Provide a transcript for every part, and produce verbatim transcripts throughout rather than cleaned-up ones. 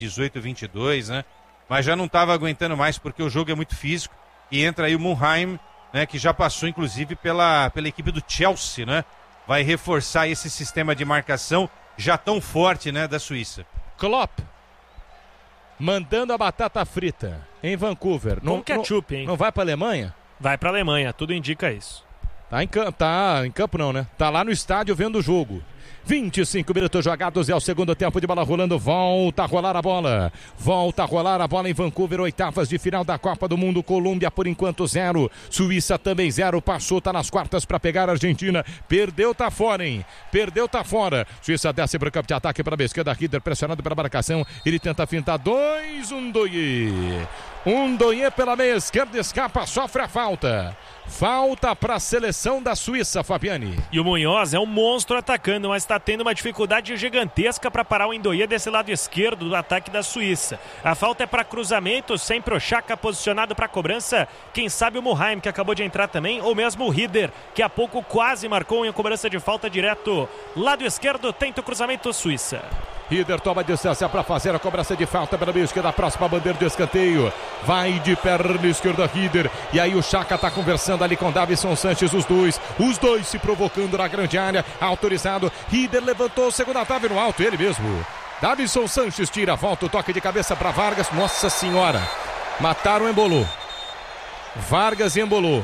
dezoito a vinte e dois, né? Mas já não estava aguentando mais porque o jogo é muito físico e entra aí o Muheim, né? Que já passou inclusive pela, pela equipe do Chelsea, né? Vai reforçar esse sistema de marcação já tão forte, né? Da Suíça. Klopp mandando a batata frita em Vancouver. Com não, ketchup, hein? Não vai para Alemanha? Vai para Alemanha, tudo indica isso. Tá em, tá em campo não, né? Tá lá no estádio vendo o jogo. vinte e cinco minutos jogados, é o segundo tempo de bola rolando, volta a rolar a bola, volta a rolar a bola em Vancouver, oitavas de final da Copa do Mundo, Colômbia por enquanto zero, Suíça também zero, passou, tá nas quartas para pegar a Argentina, perdeu, tá fora, hein, perdeu, tá fora, Suíça desce para o campo de ataque para a esquerda, Rieder pressionado pela marcação, ele tenta fintar, dois, um doie, um doie pela meia esquerda, escapa, sofre a falta. Falta para a seleção da Suíça, Fabiani. E o Munhoz é um monstro atacando, mas está tendo uma dificuldade gigantesca para parar o Ndoye desse lado esquerdo do ataque da Suíça. A falta é para cruzamento, sempre o Xhaka posicionado para cobrança. Quem sabe o Muheim, que acabou de entrar também, ou mesmo o Rieder, que há pouco quase marcou em cobrança de falta direto. Lado esquerdo, tenta o cruzamento Suíça. Rieder toma distância para fazer a cobrança de falta pela meia esquerda, próxima bandeira de escanteio. Vai de perna esquerda Rieder. E aí o Xhaka está conversando ali com Davinson Sanches, os dois. Os dois se provocando na grande área. Autorizado. Rieder levantou, segunda trave no alto, ele mesmo. Davinson Sanches tira a volta, o toque de cabeça para Vargas. Nossa senhora. Mataram o Embolou. Vargas e Embolou.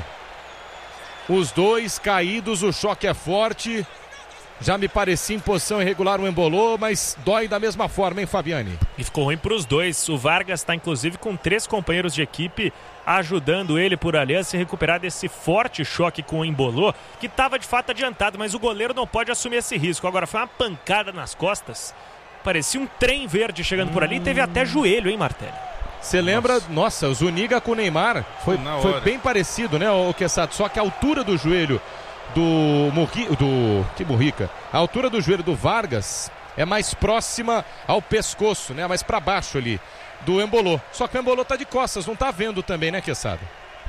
Os dois caídos, o choque é forte. Já me parecia em posição irregular o Embolou, mas dói da mesma forma, hein, Fabiani? E ficou ruim para os dois. O Vargas está, inclusive, com três companheiros de equipe ajudando ele por ali a se recuperar desse forte choque com o Embolou, que estava, de fato, adiantado, mas o goleiro não pode assumir esse risco. Agora, foi uma pancada nas costas. Parecia um trem verde chegando hum... por ali e teve até joelho, hein, Martelli? Você lembra, nossa. nossa, o Zuniga com o Neymar foi, foi bem parecido, né, o Quesada? Só que a altura do joelho do Murri, do que Murrica, a altura do joelho do Vargas é mais próxima ao pescoço, né, mais para baixo ali do Embolou. Só que o Embolou tá de costas, não tá vendo também, né, Quesada?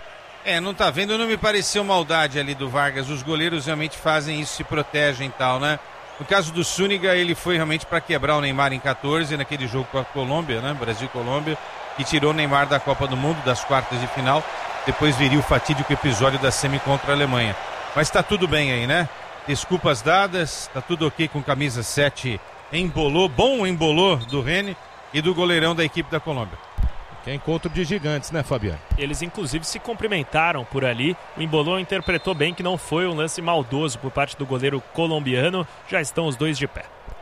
É, não tá vendo, não me pareceu maldade ali do Vargas. Os goleiros realmente fazem isso, se protegem e tal, né? No caso do Zuniga, ele foi realmente para quebrar o Neymar em catorze, naquele jogo com a Colômbia, né, Brasil-Colômbia, e tirou o Neymar da Copa do Mundo, das quartas de final. Depois viria o fatídico episódio da semi contra a Alemanha. Mas tá tudo bem aí, né? Desculpas dadas, tá tudo ok com camisa sete. Embolou, bom embolou do Rene e do goleirão da equipe da Colômbia. Que é encontro de gigantes, né, Fabiano? Eles inclusive se cumprimentaram por ali. O Embolou interpretou bem que não foi um lance maldoso por parte do goleiro colombiano. Já estão os dois de pé.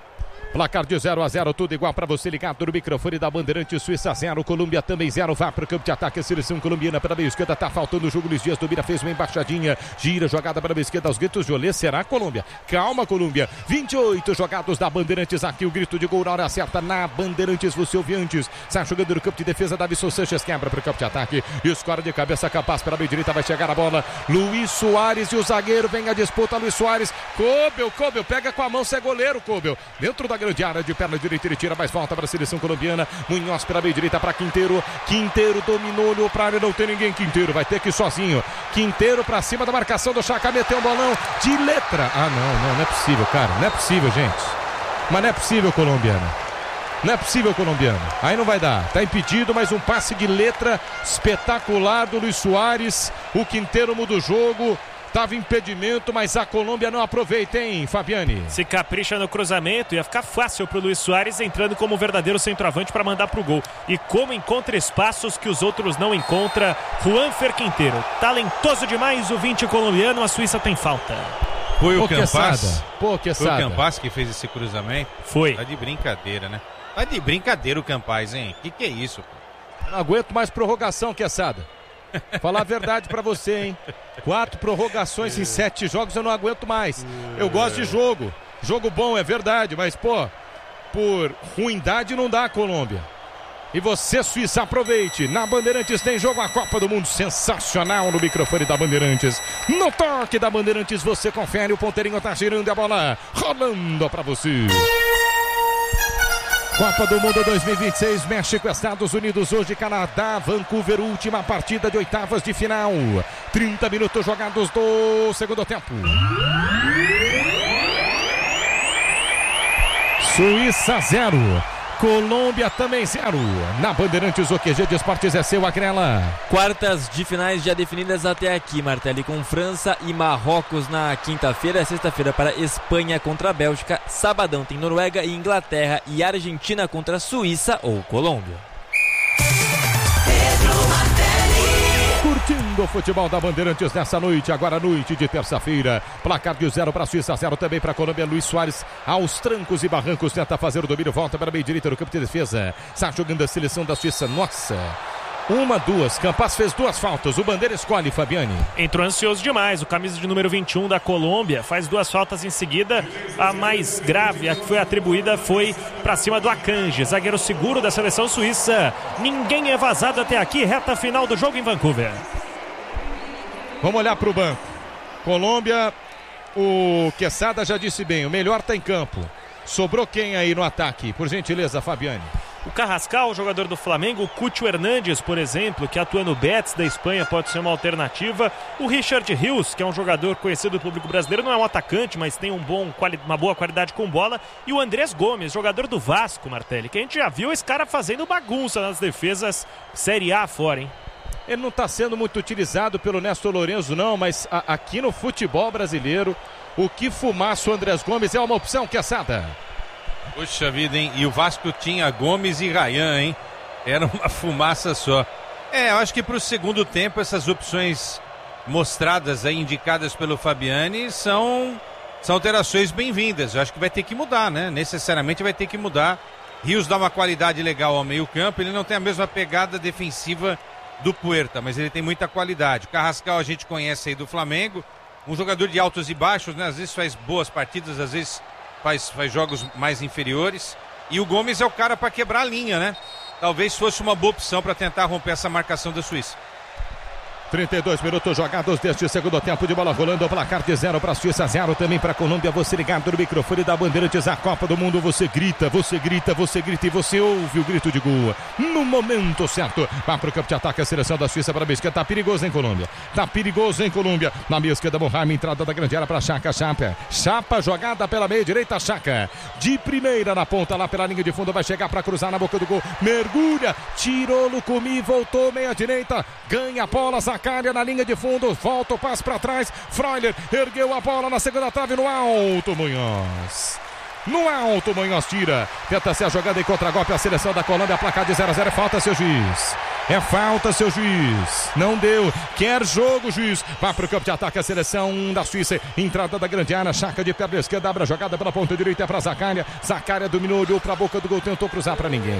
Placar de zero a zero, tudo igual para você ligado no microfone da Bandeirante. Suíça zero, Colômbia também zero. Vai para o campo de ataque, a seleção colombiana pela meia esquerda. Tá faltando o jogo. Luiz Dias domina, fez uma embaixadinha. Gira, jogada para a meia esquerda. Os gritos de Olê. Será Colômbia? Calma, Colômbia. vinte e oito jogados da Bandeirantes. Aqui o grito de gol na hora certa. Na Bandeirantes, você ouve antes. Sai jogando no campo de defesa. Davinson Sanches quebra para o campo de ataque. Escora de cabeça, capaz pela meia direita. Vai chegar a bola. Luiz Soares e o zagueiro. Vem a disputa. Luiz Soares. Cobel, Cobel. Pega com a mão. Você é goleiro, Cobel. Dentro da grande área de perna direita, ele tira mais volta para a seleção colombiana. Munhoz pela meia direita para Quinteiro. Quinteiro dominou, olhou para área, não tem ninguém. Quinteiro vai ter que ir sozinho. Quinteiro para cima da marcação do Xhaka, meteu um bolão de letra. Ah, não, não, não é possível, cara. Não é possível, gente. Mas não é possível, colombiano. Não é possível, colombiano. Aí não vai dar. Tá impedido, mas um passe de letra espetacular do Luiz Soares. O Quinteiro muda o jogo. Tava impedimento, mas a Colômbia não aproveita, hein, Fabiani? Se capricha no cruzamento, ia ficar fácil pro Luiz Soares entrando como verdadeiro centroavante para mandar pro gol. E como encontra espaços que os outros não encontram, Juanfer Quinteiro. Talentoso demais o vinte colombiano, a Suíça tem falta. Foi o Campas? Pô, que Foi o Campas que fez esse cruzamento? Foi. Tá de brincadeira, né? Tá de brincadeira o Campas, hein? Que que é isso, pô? Não aguento mais prorrogação, Quesada. Falar a verdade pra você, hein? Quatro prorrogações em sete jogos eu não aguento mais. Eu gosto de jogo. Jogo bom, é verdade, mas, pô, por ruindade não dá, Colômbia. E você, Suíça, aproveite. Na Bandeirantes tem jogo a Copa do Mundo sensacional no microfone da Bandeirantes. No toque da Bandeirantes você confere, o ponteirinho tá girando e a bola rolando pra você. Copa do Mundo dois mil e vinte e seis, México, Estados Unidos, hoje Canadá, Vancouver, última partida de oitavas de final. trinta minutos jogados do segundo tempo. Suíça zero, Colômbia também zero. Na Bandeirantes, o Q G de Esportes é seu, Agrela. Quartas de finais já definidas até aqui, Martelli, com França e Marrocos na quinta-feira, sexta-feira para Espanha contra a Bélgica, sabadão tem Noruega e Inglaterra e Argentina contra Suíça ou Colômbia. Curtindo o futebol da Bandeirantes nessa noite, agora noite de terça-feira. Placar de zero para a Suíça, zero também para a Colômbia. Luiz Soares aos trancos e barrancos tenta fazer o domínio, volta para a meia direita no campo de defesa. Está jogando a seleção da Suíça. Nossa, uma, duas. Campas fez duas faltas. O Bandeira escolhe, Fabiane. Entrou ansioso demais. O camisa de número vinte e um da Colômbia faz duas faltas em seguida. A mais grave, a que foi atribuída, foi para cima do Akanji, zagueiro seguro da seleção suíça. Ninguém é vazado até aqui. Reta final do jogo em Vancouver. Vamos olhar para o banco. Colômbia, o Quesada já disse bem, o melhor está em campo. Sobrou quem aí no ataque? Por gentileza, Fabiane. O Carrascal, jogador do Flamengo. O Cúcio Hernandes, por exemplo, que atua no Betis da Espanha, pode ser uma alternativa. O Richard Rios, que é um jogador conhecido do público brasileiro, não é um atacante, mas tem um bom, uma boa qualidade com bola. E o Andrés Gomes, jogador do Vasco, Martelli, que a gente já viu esse cara fazendo bagunça nas defesas. Série A fora, hein? Ele não está sendo muito utilizado pelo Néstor Lourenço, não, mas a, aqui no futebol brasileiro, o que fumaça o Andrés Gomes é uma opção, Quesada. Puxa vida, hein? E o Vasco tinha Gomes e Rayan, hein? Era uma fumaça só. É, eu acho que para o segundo tempo essas opções mostradas aí, indicadas pelo Fabiane, são, são alterações bem-vindas. Eu acho que vai ter que mudar, né? Necessariamente vai ter que mudar. Rios dá uma qualidade legal ao meio-campo, ele não tem a mesma pegada defensiva do Puerta, mas ele tem muita qualidade. O Carrascal a gente conhece aí do Flamengo, um jogador de altos e baixos, né? Às vezes faz boas partidas, às vezes faz, faz jogos mais inferiores. E o Gomes é o cara para quebrar a linha, né? Talvez fosse uma boa opção para tentar romper essa marcação da Suíça. trinta e dois minutos jogados deste segundo tempo de bola rolando, o placar de zero para a Suíça, zero também para a Colômbia. Você ligado no microfone da Bandeirantes, a Copa do Mundo, você grita, você grita, você grita e você ouve o grito de gol no momento certo. Vai para o campo de ataque a seleção da Suíça para a esquerda, tá perigoso em Colômbia, tá perigoso em Colômbia, na meia esquerda Mohamed, entrada da grande área para Chaka, Chapa, Chapa, jogada pela meia direita, Chaka, de primeira na ponta, lá pela linha de fundo, vai chegar para cruzar na boca do gol, mergulha, tirou Lucumi, voltou meia direita, ganha a bola, Zaccaria na linha de fundo, volta o passe para trás, Freuler ergueu a bola na segunda trave, no alto, Munhoz. No alto, Munhoz tira, tenta ser a jogada em contra-golpe, a seleção da Colômbia, placar de zero a zero, é falta, seu juiz. É falta, seu juiz. Não deu. Quer jogo, juiz. Vai para o campo de ataque a seleção da Suíça. Entrada da grande área. Chaka de perna esquerda. Abre a jogada pela ponta direita para Zaccaria. Zaccaria dominou, olhou para a boca do gol. Tentou cruzar para ninguém.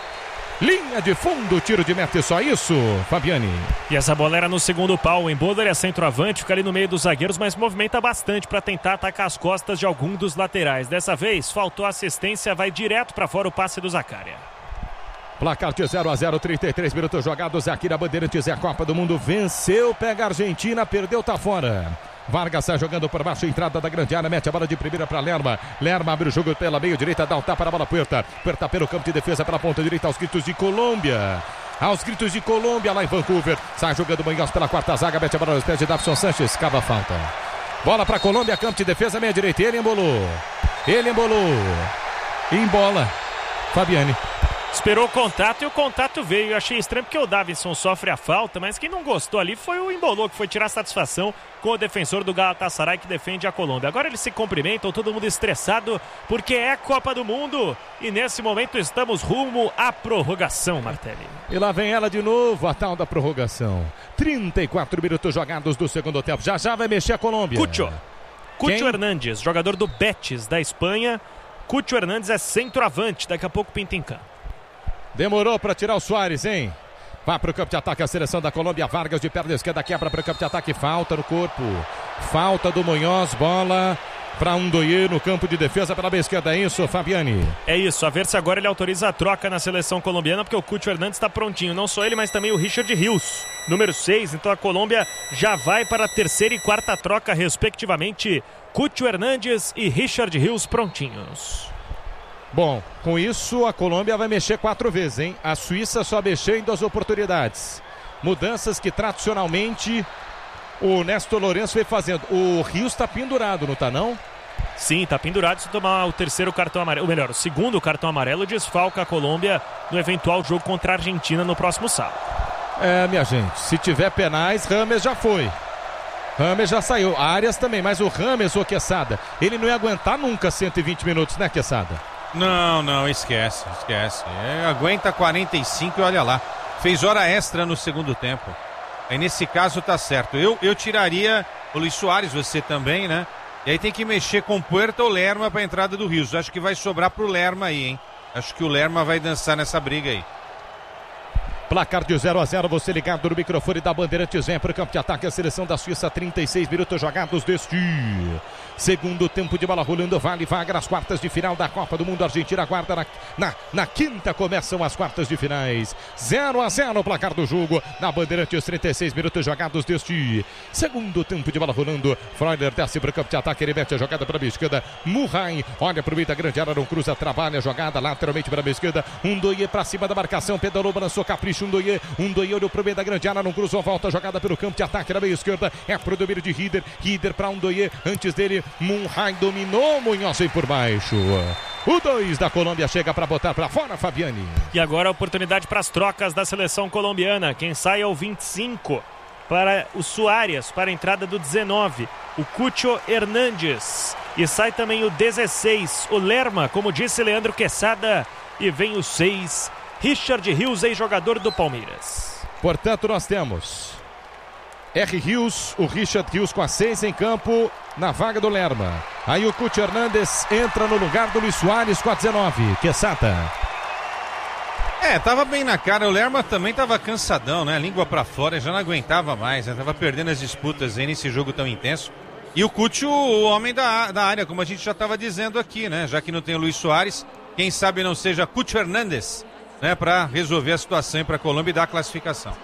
Linha de fundo, tiro de meta, só isso, Fabiane. E essa bola era no segundo pau. O Embolder é centroavante, fica ali no meio dos zagueiros, mas movimenta bastante para tentar atacar as costas de algum dos laterais. Dessa vez, faltou assistência, vai direto para fora o passe do Zaccaria. Placar de zero a zero, trinta e três minutos jogados aqui na Bandeirantes, é a Copa do Mundo. Venceu, pega a Argentina, perdeu, tá fora. Vargas sai jogando por baixo, entrada da grande área, mete a bola de primeira para Lerma. Lerma abre o jogo pela meia direita, dá o tapa para a bola Puerta. Puerta pelo campo de defesa pela ponta direita, aos gritos de Colômbia. Aos gritos de Colômbia lá em Vancouver. Sai jogando Munhoz pela quarta zaga, mete a bola nos pés de Davidson Sanches, cava a falta. Bola para Colômbia, campo de defesa, meia direita, ele embolou. Ele embolou. Embola. Fabiane. Esperou o contato e o contato veio. Eu achei estranho porque o Davinson sofre a falta, mas quem não gostou ali foi o Embolou, que foi tirar satisfação com o defensor do Galatasaray que defende a Colômbia. Agora eles se cumprimentam, todo mundo estressado, porque é Copa do Mundo e nesse momento estamos rumo à prorrogação, Martelli. E lá vem ela de novo, a tal da prorrogação. trinta e quatro minutos jogados do segundo tempo. Já já vai mexer a Colômbia. Cúcio. Cúcio Hernandes, jogador do Betis da Espanha. Cúcio Hernandes é centroavante, daqui a pouco pinta em campo. Demorou para tirar o Soares, hein? Vai para o campo de ataque a seleção da Colômbia. Vargas de perna esquerda, quebra para o campo de ataque. Falta no corpo. Falta do Munhoz. Bola para Undoye no campo de defesa pela meia esquerda. É isso, Fabiane? É isso. A ver se agora ele autoriza a troca na seleção colombiana, porque o Cúcio Hernandes está prontinho. Não só ele, mas também o Richard Rios, número seis. Então a Colômbia já vai para a terceira e quarta troca, respectivamente. Cúcio Hernandes e Richard Rios prontinhos. Bom, com isso a Colômbia vai mexer quatro vezes, hein? A Suíça só mexeu em duas oportunidades. Mudanças que tradicionalmente o Néstor Lourenço vem fazendo. O Rios está pendurado, não está não? Sim, tá pendurado. Se tomar o terceiro cartão amarelo, ou melhor, o segundo cartão amarelo, desfalca a Colômbia no eventual jogo contra a Argentina no próximo sábado. É, minha gente, se tiver penais, Rames já foi. Rames já saiu. Arias também, mas o Rames, ô Quesada, ele não ia aguentar nunca cento e vinte minutos, né, Quesada? Não, não, esquece, esquece. É, aguenta quarenta e cinco e olha lá. Fez hora extra no segundo tempo. Aí nesse caso tá certo. Eu, eu tiraria o Luis Soares, você também, né? E aí tem que mexer com Puerta ou Lerma pra entrada do Rios. Acho que vai sobrar pro Lerma aí, hein? Acho que o Lerma vai dançar nessa briga aí. Placar de zero a zero, você ligado no microfone da Bandeirantes, vem para o campo de ataque a seleção da Suíça, trinta e seis minutos jogados deste segundo tempo de bola rolando, vale vaga nas quartas de final da Copa do Mundo. A Argentina aguarda na, na, na quinta, começam as quartas de finais, zero a zero o placar do jogo na Bandeirantes, trinta e seis minutos jogados deste segundo tempo de bola rolando. Freuler desce para o campo de ataque, ele mete a jogada para a esquerda, Murray olha para o meio da grande área, não cruza, trabalha a jogada lateralmente para a esquerda, um doie para cima da marcação, pedalou, balançou, capricho, um doie, um doie olhou para o meio da grande área, não cruzou, volta a jogada pelo campo de ataque na meia esquerda, é para o domínio de Rieder, Rieder para um doie, antes dele Murray dominou, Munhoz vem por baixo. O dois da Colômbia chega para botar para fora, Fabiani. E agora a oportunidade para as trocas da seleção colombiana. Quem sai é o vinte e cinco para o Suárez, para a entrada do dezenove, o Cucho Hernández. E sai também o dezesseis, o Lerma, como disse Leandro Quesada. E vem o seis, Richard Rios, ex-jogador do Palmeiras. Portanto, nós temos R. Rios, o Richard Rios com a seis em campo, na vaga do Lerma. Aí o Cucho Hernández entra no lugar do Luis Soares com a dezenove. Quesada. É, tava bem na cara. O Lerma também tava cansadão, né? Língua pra fora, já não aguentava mais, né? Tava perdendo as disputas aí nesse jogo tão intenso. E o Cucho, o homem da, da área, como a gente já tava dizendo aqui, né? Já que não tem o Luis Soares, quem sabe não seja Cucho Hernández, né? Pra resolver a situação e pra Colômbia e dar a classificação.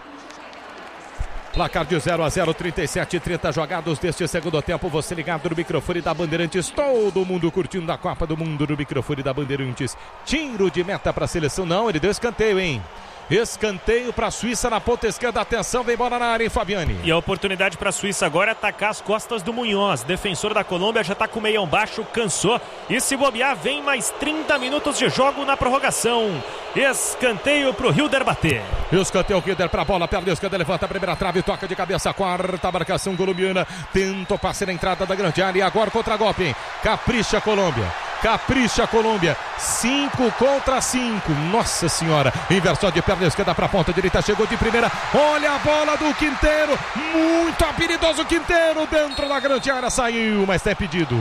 Placar de zero a zero, trinta e sete, trinta jogados deste segundo tempo. Você ligado no microfone da Bandeirantes. Todo mundo curtindo a Copa do Mundo no microfone da Bandeirantes. Tiro de meta para a seleção. Não, ele deu escanteio, hein? Escanteio para a Suíça na ponta esquerda. Atenção, vem bola na área, hein, Fabiani? E a oportunidade para a Suíça agora é atacar as costas do Munhoz. Defensor da Colômbia já está com o meião baixo, cansou. E se bobear, vem mais trinta minutos de jogo na prorrogação. Escanteio para o Rieder bater. Escanteio, Rieder para a bola, perna esquerda, levanta a primeira trave, toca de cabeça, quarta marcação colombiana. Tenta o passe na entrada da grande área e agora contra-golpe, hein? Capricha a Colômbia. Capricha a Colômbia, cinco contra cinco, nossa senhora, inversão de perna esquerda para a ponta direita, chegou de primeira, olha a bola do Quinteiro, muito habilidoso Quinteiro, dentro da grande área, saiu, mas tem pedido.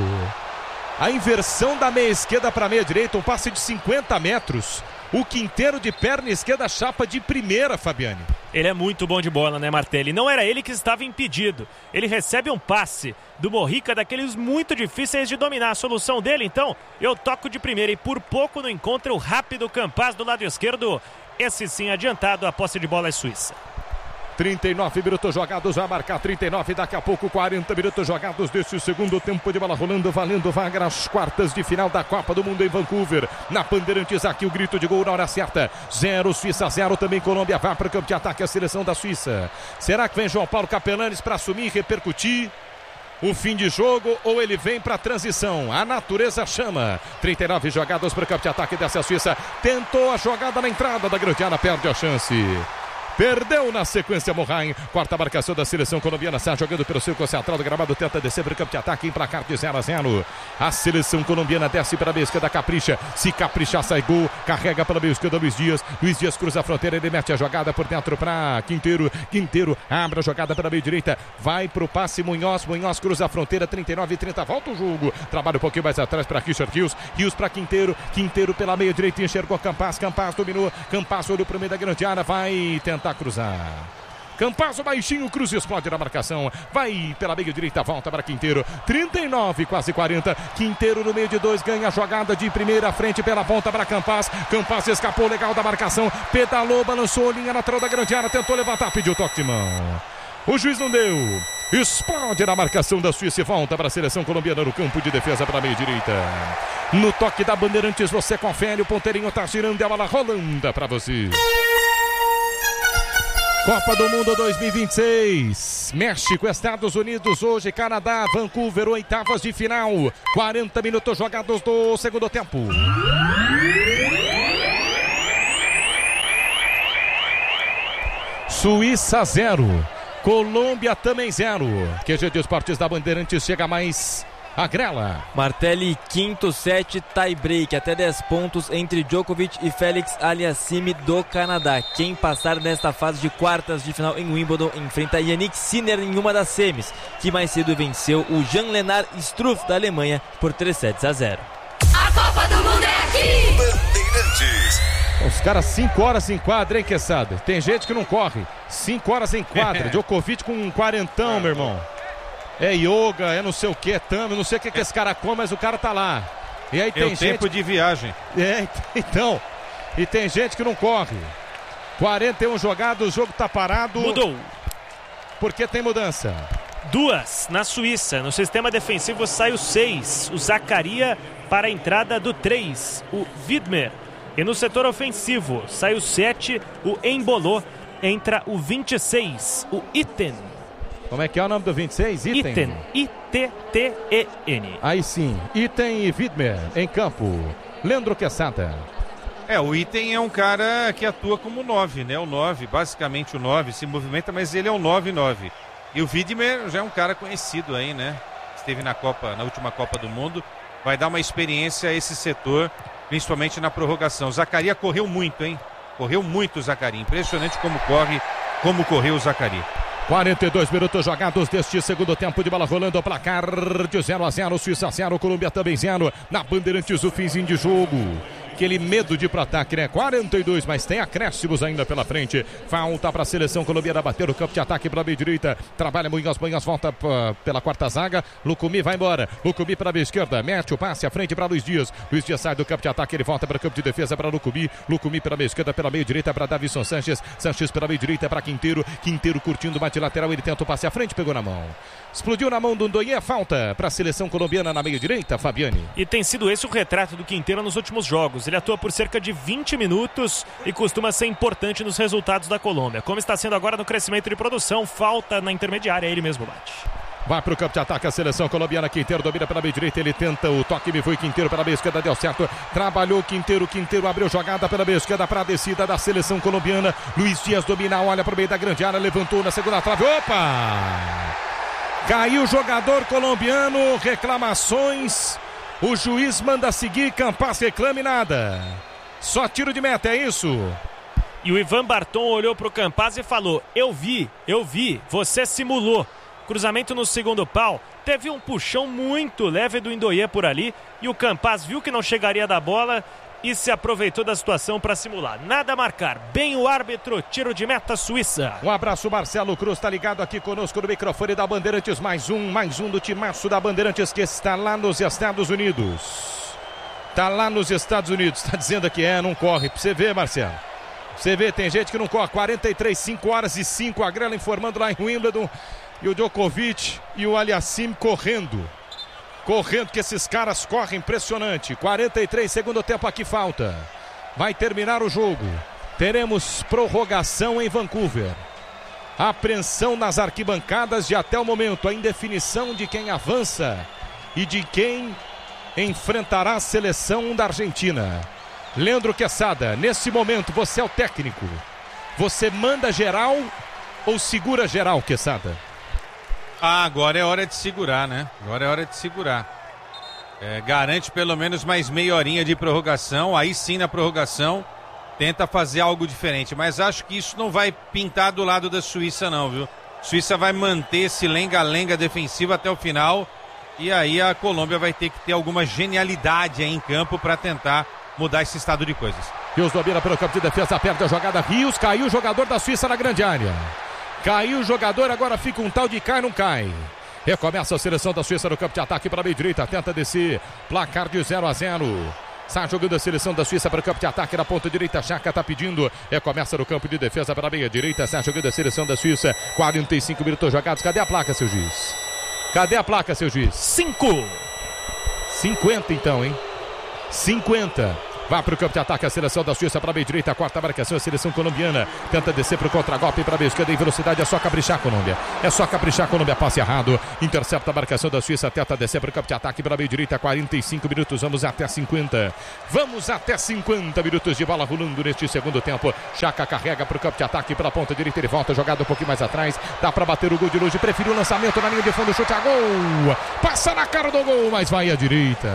A inversão da meia esquerda para a meia direita, um passe de cinquenta metros, o Quinteiro de perna esquerda, chapa de primeira, Fabiani. Ele é muito bom de bola, né, Martelli? Não era ele que estava impedido. Ele recebe um passe do Morrica, daqueles muito difíceis de dominar. A solução dele, então, eu toco de primeira e por pouco não encontra o rápido Campaz do lado esquerdo. Esse sim adiantado, a posse de bola é suíça. trinta e nove minutos jogados, vai marcar trinta e nove, daqui a pouco quarenta minutos jogados desse segundo tempo de bola rolando, valendo vaga nas quartas de final da Copa do Mundo em Vancouver. Na Bandeirantes, aqui o grito de gol na hora certa. Zero, Suíça, zero, também Colômbia vai para o campo de ataque a seleção da Suíça. Será que vem João Paulo Capelanes para assumir e repercutir o fim de jogo ou ele vem para a transição? A natureza chama. trinta e nove jogados para o campo de ataque dessa Suíça. Tentou a jogada na entrada da grande área, perde a chance. Perdeu na sequência Murray. Quarta marcação da seleção colombiana. Está jogando pelo círculo central do gramado. Tenta descer para o campo de ataque. Em placar de zero a zero. A seleção colombiana desce para a meia esquerda. Capricha. Se caprichar, sai gol. Carrega pela meia esquerda Luiz Dias. Luiz Dias cruza a fronteira. Ele mete a jogada por dentro para Quinteiro. Quinteiro abre a jogada para a meia direita. Vai para o passe Munhoz. Munhoz cruza a fronteira. trinta e nove e trinta. Volta o jogo. Trabalha um pouquinho mais atrás para Richard Rios. Rios para Quinteiro. Quinteiro pela meia direita. Enxergou Campaz. Campaz dominou. Campaz olhou para o meio da grande área. Vai tentar cruzar. Campaz baixinho, cruza, explode na marcação, vai pela meia direita, volta para Quinteiro, trinta e nove, quase quarenta, Quinteiro no meio de dois, ganha a jogada de primeira, frente pela ponta para Campaz, Campaz escapou legal da marcação, pedalou, balançou, linha lateral da grande área, tentou levantar, pediu toque de mão, o juiz não deu, explode na marcação da Suíça e volta para a seleção colombiana no campo de defesa para a meia direita. No toque da Bandeirantes você confere, o ponteirinho tá girando e a bola rolando para você. Copa do Mundo dois mil e vinte e seis, México, Estados Unidos, hoje Canadá, Vancouver, oitavas de final, quarenta minutos jogados do segundo tempo. Suíça zero, Colômbia também zero. Q G de Esportes da Bandeirantes chega mais a grela. Martelli, quinto set, tie break, até dez pontos entre Djokovic e Félix Aliassime do Canadá. Quem passar nesta fase de quartas de final em Wimbledon enfrenta Yannick Sinner em uma das semis, que mais cedo venceu o Jean-Lennard Struff da Alemanha por três sets a zero. A Copa do Mundo é aqui! Bandeirantes. Os caras cinco horas em quadra, hein, Quesada? Tem gente que não corre. cinco horas em quadra. Djokovic com um quarentão, meu irmão. É yoga, é não sei o que, é tamo, não sei o que, que esse cara come, mas o cara tá lá. E aí tem é o gente... tempo de viagem. É, então. E tem gente que não corre. quarenta e um jogados, o jogo tá parado. Mudou. Porque tem mudança. Duas na Suíça. No sistema defensivo sai o seis, o Zaccaria, para a entrada do três, o Widmer. E no setor ofensivo sai o sete, o Embolô. Entra o vinte e seis, o Itten. Como é que é o nome do vinte e seis? Itten. Itten. I T T E N. Aí sim, Itten e Widmer em campo. Leandro Quesada. É, o Itten é um cara que atua como nove, né? O nove, basicamente o nove, se movimenta, mas ele é o nove nove. E o Widmer já é um cara conhecido aí, né? Esteve na Copa, na última Copa do Mundo. Vai dar uma experiência a esse setor, principalmente na prorrogação. O Zaccaria correu muito, hein? Correu muito o Zaccaria. Impressionante como corre, como correu o Zaccaria. quarenta e dois minutos jogados deste segundo tempo de bola rolando, o placar de zero a zero, Suíça zero, Colômbia também zero, na Bandeirantes o finzinho de jogo. Aquele medo de ir pro ataque, né? quarenta e dois, mas tem acréscimos ainda pela frente. Falta para a seleção colombiana bater o campo de ataque para a meia direita. Trabalha Munhoz, Munhoz volta uh, pela quarta zaga. Lucumi vai embora. Lucumi para a meia esquerda. Mete o passe à frente para Luiz Dias. Luiz Dias sai do campo de ataque. Ele volta para o campo de defesa para Lucumi. Lucumi para a meia esquerda, pela meia direita para Davison Sanches. Sanches pela meia direita para Quinteiro. Quinteiro curtindo, bate lateral. Ele tenta o passe à frente, pegou na mão. Explodiu na mão do Ndoye, falta para a seleção colombiana na meia direita, Fabiane. E tem sido esse o retrato do Quinteiro nos últimos jogos. Ele atua por cerca de vinte minutos e costuma ser importante nos resultados da Colômbia. Como está sendo agora no crescimento de produção, falta na intermediária, ele mesmo bate. Vai para o campo de ataque a seleção colombiana. Quinteiro domina pela meia direita, ele tenta o toque, me foi Quinteiro pela meia esquerda, deu certo. Trabalhou Quinteiro, Quinteiro abriu jogada pela meia esquerda para a descida da seleção colombiana. Luiz Dias domina, olha para o meio da grande área, levantou na segunda trave. Opa! Caiu o jogador colombiano, reclamações. O juiz manda seguir, Campas reclame nada. Só tiro de meta, é isso? E o Ivan Barton olhou para o Campas e falou: eu vi, eu vi, você simulou. Cruzamento no segundo pau, teve um puxão muito leve do Ndoye por ali e o Campas viu que não chegaria da bola e se aproveitou da situação para simular. Nada a marcar, bem o árbitro, tiro de meta Suíça. Um abraço, Marcelo Cruz, está ligado aqui conosco no microfone da Bandeirantes, mais um, mais um do timaço da Bandeirantes que está lá nos Estados Unidos. Está lá nos Estados Unidos, está dizendo aqui, é, não corre, pra você ver, Marcelo. Você vê, tem gente que não corre, quarenta e três, cinco horas e cinco, a grela informando lá em Wimbledon, e o Djokovic e o Aliassime correndo. Correndo, que esses caras correm, impressionante. quarenta e três, segundo tempo aqui falta. Vai terminar o jogo. Teremos prorrogação em Vancouver. Apreensão nas arquibancadas de até o momento. A indefinição de quem avança e de quem enfrentará a seleção da Argentina. Leandro Quesada, nesse momento você é o técnico. Você manda geral ou segura geral, Quesada? Ah, agora é hora de segurar, né? Agora é hora de segurar. É, garante pelo menos mais meia horinha de prorrogação. Aí sim, na prorrogação, tenta fazer algo diferente. Mas acho que isso não vai pintar do lado da Suíça, não, viu? A Suíça vai manter esse lenga-lenga defensivo até o final. E aí a Colômbia vai ter que ter alguma genialidade aí em campo para tentar mudar esse estado de coisas. Rios domina pelo campo de defesa, perde a jogada. Rios, caiu o jogador da Suíça na grande área. Caiu o jogador, agora fica um tal de cai, não cai. Recomeça a seleção da Suíça no campo de ataque para a meia direita, tenta descer, placar de zero a zero. Está jogando a seleção da Suíça para o campo de ataque na ponta direita, Chaka está pedindo. Recomeça no campo de defesa para a meia direita, está jogando a seleção da Suíça, quarenta e cinco minutos jogados. Cadê a placa, seu juiz? Cadê a placa, seu juiz? Cinco. cinquenta então, hein? cinquenta. Vai para o campo de ataque a seleção da Suíça para a meia direita, quarta marcação a seleção colombiana. Tenta descer para o contragolpe para a meia esquerda em velocidade. É só caprichar, Colômbia. É só caprichar, Colômbia. Passe errado. Intercepta a marcação da Suíça. Tenta descer para o campo de ataque para a meia direita. quarenta e cinco minutos. Vamos até cinquenta. Vamos até cinquenta minutos de bola rolando neste segundo tempo. Chaka carrega para o campo de ataque pela ponta direita. Ele volta jogado um pouquinho mais atrás. Dá para bater o gol de longe. Preferiu o lançamento na linha de fundo. Chute a gol. Passa na cara do gol, mas vai à direita.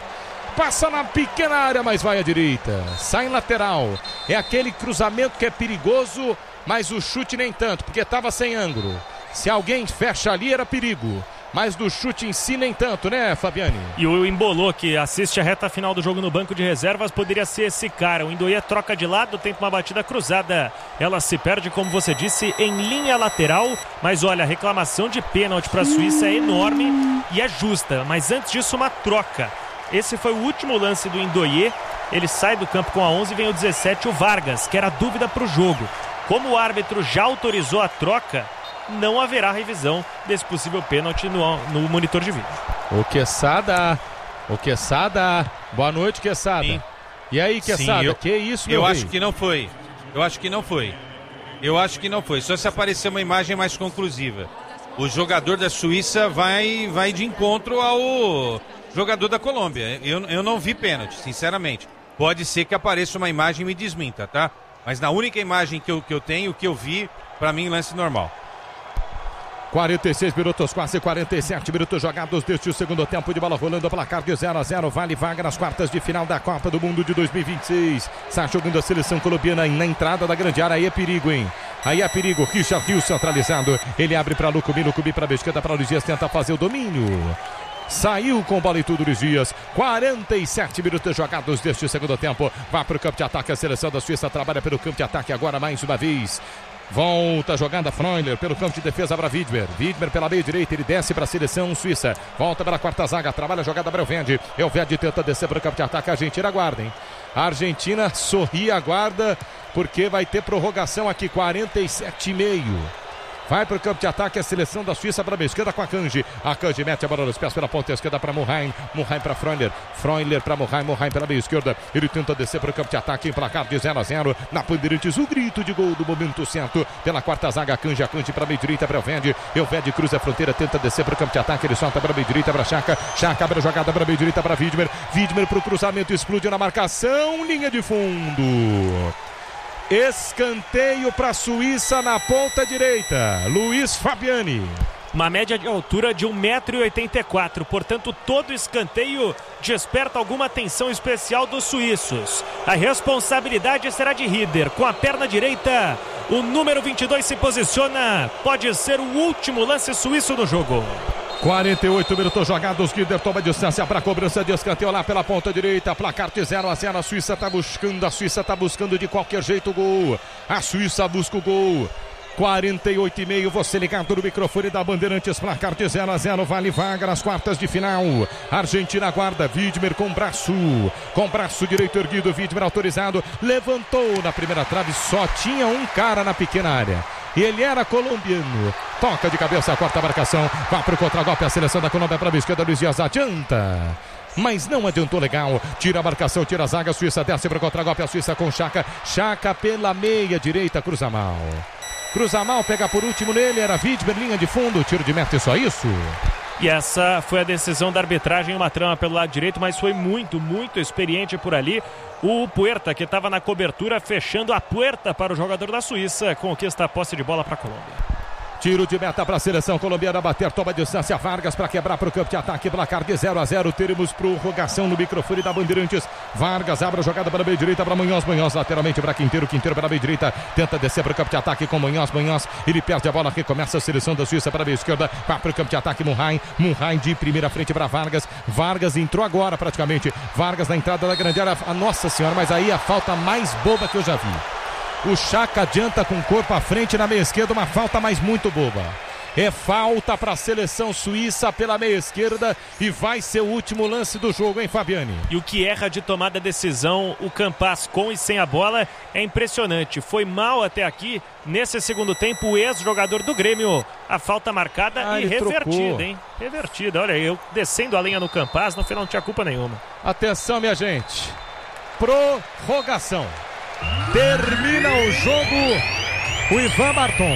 Passa na pequena área, mas vai à direita. Sai em lateral. É aquele cruzamento que é perigoso, mas o chute nem tanto, porque estava sem ângulo. Se alguém fecha ali, era perigo. Mas do chute em si nem tanto, né, Fabiane? E o Embolô, que assiste a reta final do jogo no banco de reservas, poderia ser esse cara. O Ndoye troca de lado, tenta uma batida cruzada. Ela se perde, como você disse, em linha lateral. Mas olha, a reclamação de pênalti para a Suíça é enorme e é justa. Mas antes disso, uma troca. Esse foi o último lance do Ndoye. Ele sai do campo com a onze e vem o dezessete, o Vargas, que era dúvida para o jogo. Como o árbitro já autorizou a troca, não haverá revisão desse possível pênalti no, no monitor de vídeo. O Quesada, o Quesada, boa noite, Quesada. Sim. E aí, Quesada, eu, que isso, meu Eu rei? acho que não foi, eu acho que não foi. Eu acho que não foi, só se aparecer uma imagem mais conclusiva. O jogador da Suíça vai, vai de encontro ao jogador da Colômbia. Eu, eu não vi pênalti, sinceramente. Pode ser que apareça uma imagem e me desminta, tá? Mas na única imagem que eu, que eu tenho, que eu vi, pra mim, lance normal. quarenta e seis minutos, quase quarenta e sete minutos jogados deste segundo tempo de bola rolando, placar de zero a zero, vale vaga nas quartas de final da Copa do Mundo de dois mil e vinte e seis. Está jogando a seleção colombiana na entrada da grande área, aí é perigo, hein? Aí é perigo, Richard Rios centralizado, ele abre para Lucubi, Lucubi para a esquerda, para o Luiz Dias, tenta fazer o domínio. Saiu com bola e tudo, Luiz Dias. quarenta e sete minutos jogados deste segundo tempo. Vai para o campo de ataque, a seleção da Suíça trabalha pelo campo de ataque agora mais uma vez. Volta a jogada Freuler pelo campo de defesa para Widmer. Widmer pela meia direita, ele desce para a seleção suíça. Volta para a quarta zaga, trabalha a jogada para Elvedi. Elvedi tenta descer para o campo de ataque. A Argentina aguarda, hein? A Argentina sorri, aguarda, porque vai ter prorrogação aqui, quarenta e sete e meio. Vai para o campo de ataque a seleção da Suíça para a esquerda com a Kanji. A Kanji mete a bola nos pés pela ponta esquerda para Murrain. Murrain para Freuler. Freuler para Murrain. Murrain pela meia esquerda. Ele tenta descer para o campo de ataque em placar de zero a zero. Na Bandeirantes, o grito de gol do momento certo. Pela quarta zaga, a Kanji. A Kanji para a meia direita para o Elvedi. Elvedi cruza a fronteira, tenta descer para o campo de ataque. Ele solta para a meia direita para Chaka. Chaka abre a jogada para a meia direita para Widmer. Widmer para o cruzamento, explode na marcação. Linha de fundo. Escanteio para a Suíça na ponta direita. Luiz Fabiani. Uma média de altura de um metro e oitenta e quatro. Portanto, todo escanteio desperta alguma atenção especial dos suíços. A responsabilidade será de Rieder. Com a perna direita, o número vinte e dois se posiciona. Pode ser o último lance suíço do jogo. quarenta e oito minutos jogados. Guider toma distância para a cobrança de escanteio lá pela ponta direita. Placar de zero a zero. A Suíça está buscando. A Suíça está buscando de qualquer jeito o gol. A Suíça busca o gol. quarenta e oito e meio. Você ligado no microfone da Bandeirantes. Placar de zero a zero. Vale vaga nas quartas de final. Argentina aguarda. Widmer com braço. Com braço direito erguido. Widmer autorizado. Levantou na primeira trave. Só tinha um cara na pequena área. Ele era colombiano. Toca de cabeça a quarta marcação. Vai para o contragolpe a seleção da Colômbia para a esquerda. Luiz Dias adianta. Mas não adiantou legal. Tira a marcação, tira a zaga. A Suíça desce para o contragolpe. A Suíça com Chaka. Chaka pela meia direita. Cruza mal. Cruza mal, pega por último nele. Era Widmer, linha de fundo. Tiro de meta, só isso. E essa foi a decisão da arbitragem, uma trama pelo lado direito, mas foi muito, muito experiente por ali. O Puerta, que estava na cobertura, fechando a puerta para o jogador da Suíça, conquista a posse de bola para a Colômbia. Tiro de meta para a seleção colombiana bater, toma distância Vargas para quebrar para o campo de ataque, placar de zero a zero, teremos prorrogação no microfone da Bandeirantes. Vargas abre a jogada para a meia direita para Munhoz, Munhoz lateralmente para Quinteiro, Quinteiro para a meia direita, tenta descer para o campo de ataque com Munhoz, Munhoz, ele perde a bola, recomeça a seleção da Suíça para a meia esquerda, vai para o campo de ataque Murrain, Murrain de primeira frente para Vargas, Vargas entrou agora praticamente, Vargas na entrada da grande área, a nossa senhora, mas aí a falta mais boba que eu já vi. O Chaka adianta com o corpo à frente na meia esquerda, uma falta mais muito boba. É falta para a seleção suíça pela meia esquerda e vai ser o último lance do jogo, hein, Fabiane? E o que erra de tomada a decisão, o Campas com e sem a bola, é impressionante. Foi mal até aqui, nesse segundo tempo, o ex-jogador do Grêmio. A falta marcada ah, e revertida, trocou. hein? Revertida, olha, eu descendo a linha no Campas, no final não tinha culpa nenhuma. Atenção, minha gente. prorrogação. Termina o jogo, o Ivan Barton.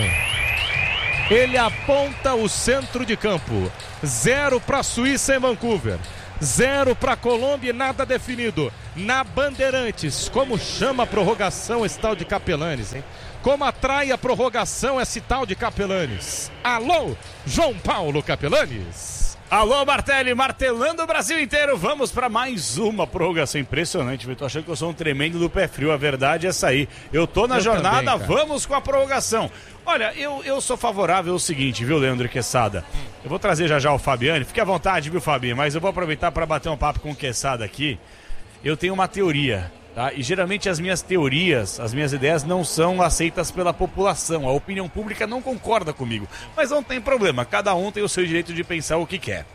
Ele aponta o centro de campo. Zero para a Suíça em Vancouver. Zero para a Colômbia e nada definido. Na Bandeirantes, como chama a prorrogação esse tal de Capelanes, hein? Como atrai a prorrogação esse tal de Capelanes? Alô, João Paulo Capelanes. Alô, Martelli, martelando o Brasil inteiro. Vamos para mais uma prorrogação. Impressionante, eu tô achando que eu sou um tremendo do pé frio. A verdade é essa aí. Eu tô na eu jornada, também, vamos com a prorrogação. Olha, eu, eu sou favorável ao seguinte, viu, Leandro Quesada? Eu vou trazer já já o Fabiane. Fique à vontade, viu, Fabinho? Mas eu vou aproveitar para bater um papo com o Quesada aqui. Eu tenho uma teoria, tá? E geralmente as minhas teorias, as minhas ideias não são aceitas pela população. A opinião pública não concorda comigo. Mas não tem problema, cada um tem o seu direito de pensar o que quer.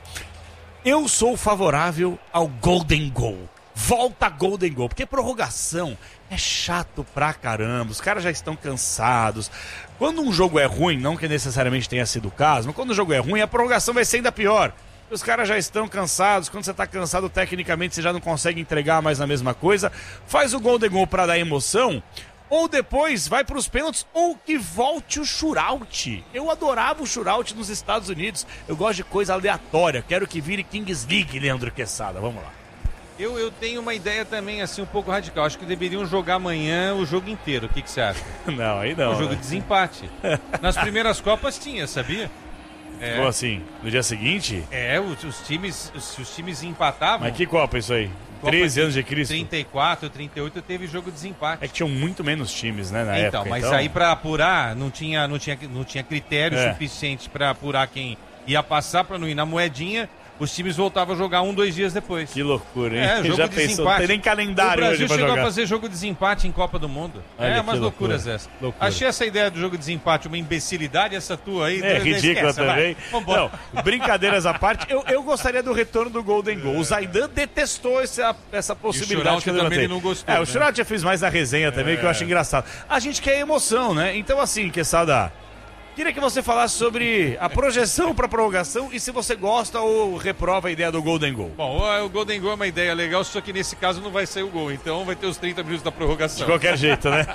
Eu sou favorável ao Golden Goal. Volta Golden Goal, porque prorrogação é chato pra caramba, os caras já estão cansados. Quando um jogo é ruim, não que necessariamente tenha sido o caso, mas quando o jogo é ruim, a prorrogação vai ser ainda pior. Os caras já estão cansados, quando você tá cansado tecnicamente, você já não consegue entregar mais a mesma coisa. Faz o Golden Goal pra dar emoção, ou depois vai pros pênaltis, ou que volte o shootout. Eu adorava o shootout nos Estados Unidos, eu gosto de coisa aleatória, quero que vire Kings League, Leandro Quesada, vamos lá. Eu, eu tenho uma ideia também, assim, um pouco radical. Acho que deveriam jogar amanhã o jogo inteiro. O que, que você acha? Não, aí não. Um jogo né? de desempate. Nas primeiras Copas tinha, sabia? É. Ficou assim, no dia seguinte? É, os, os times os, os times empatavam. Mas que Copa isso aí? Copa treze anos de Cristo? trinta e quatro, trinta e oito teve jogo de desempate. É que tinham muito menos times, né, na então, época. Mas então, aí pra apurar, não tinha, não tinha, não tinha critério é. suficiente pra apurar quem ia passar pra não ir na moedinha. Os times voltavam a jogar um, dois dias depois. Que loucura, hein? É, jogo já de pensou, desempate. Não tem nem calendário hoje pra jogar. O Brasil chegou a fazer jogo de desempate em Copa do Mundo. Olha, é, umas loucuras loucura. essas. Loucura. Achei essa ideia do jogo de desempate uma imbecilidade, essa tua aí. É ridícula esquece, também. Vambora. Não, brincadeiras à parte, eu, eu gostaria do retorno do Golden Goal. O Zaidan detestou essa, essa possibilidade que eu também ele não gostou. É, né? o Shootout já fez mais na resenha também, é. que eu acho engraçado. A gente quer emoção, né? Então assim, Quesada, queria que você falasse sobre a projeção para prorrogação e se você gosta ou reprova a ideia do Golden Goal. Bom, o Golden Goal é uma ideia legal, só que nesse caso não vai sair o gol, então vai ter os trinta minutos da prorrogação. De qualquer jeito, né?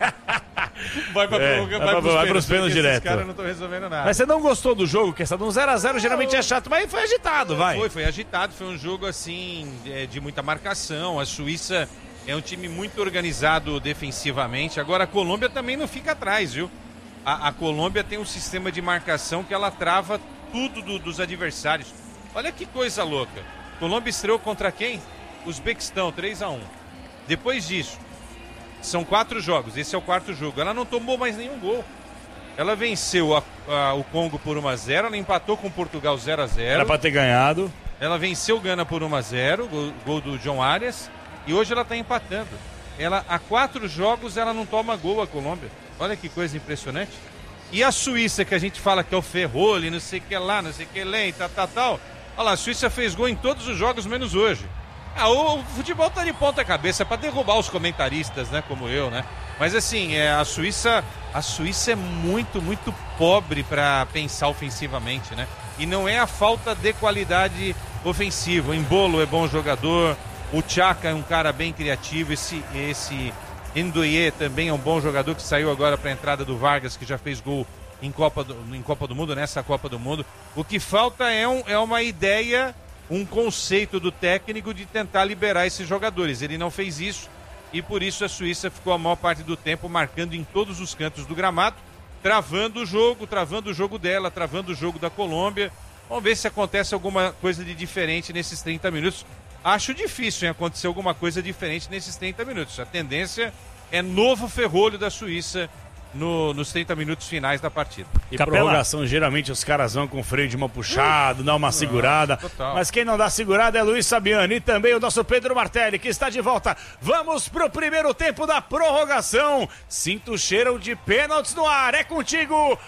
vai para é, prorrogação, vai, vai, vai para os pênaltis direto. Os caras não estão resolvendo nada. Mas você não gostou do jogo, que um zero a zero geralmente é chato, mas foi agitado, vai. Foi, foi agitado, foi um jogo assim de muita marcação. A Suíça é um time muito organizado defensivamente. Agora a Colômbia também não fica atrás, viu? A, a Colômbia tem um sistema de marcação que ela trava tudo do, dos adversários. Olha que coisa louca. Colômbia estreou contra quem? Uzbequistão, três a um. Depois disso, são quatro jogos, esse é o quarto jogo. Ela não tomou mais nenhum gol. Ela venceu a, a, o Congo por um a zero, ela empatou com Portugal zero a zero. Era pra ter ganhado. Ela venceu o Gana por um a zero, gol, gol do John Arias. E hoje ela está empatando. Ela, há quatro jogos ela não toma gol, a Colômbia. Olha que coisa impressionante. E a Suíça, que a gente fala que é o ferrolho, não sei o que lá, não sei o que lá, e tal, tal, tal. Olha lá, a Suíça fez gol em todos os jogos, menos hoje. Ah, o, o futebol tá de ponta cabeça para derrubar os comentaristas, né, como eu, né? Mas assim, é, a Suíça, a Suíça é muito, muito pobre para pensar ofensivamente, né? E não é a falta de qualidade ofensiva. O Embolo é bom jogador, o Chaka é um cara bem criativo, esse... esse Ndoye também é um bom jogador que saiu agora para a entrada do Vargas, que já fez gol em Copa do, em Copa do Mundo, nessa Copa do Mundo. O que falta é, um, é uma ideia, um conceito do técnico de tentar liberar esses jogadores. Ele não fez isso e por isso a Suíça ficou a maior parte do tempo marcando em todos os cantos do gramado, travando o jogo, travando o jogo dela, travando o jogo da Colômbia. Vamos ver se acontece alguma coisa de diferente nesses trinta minutos. Acho difícil em acontecer alguma coisa diferente nesses trinta minutos. A tendência é novo ferrolho da Suíça no, nos trinta minutos finais da partida. E Capela. Prorrogação, geralmente os caras vão com freio de mão puxado, dá uma segurada. Total. Mas quem não dá segurada é Luiz Sabiani e também o nosso Pedro Martelli, que está de volta. Vamos pro primeiro tempo da prorrogação. Sinto o cheiro de pênaltis no ar. É contigo,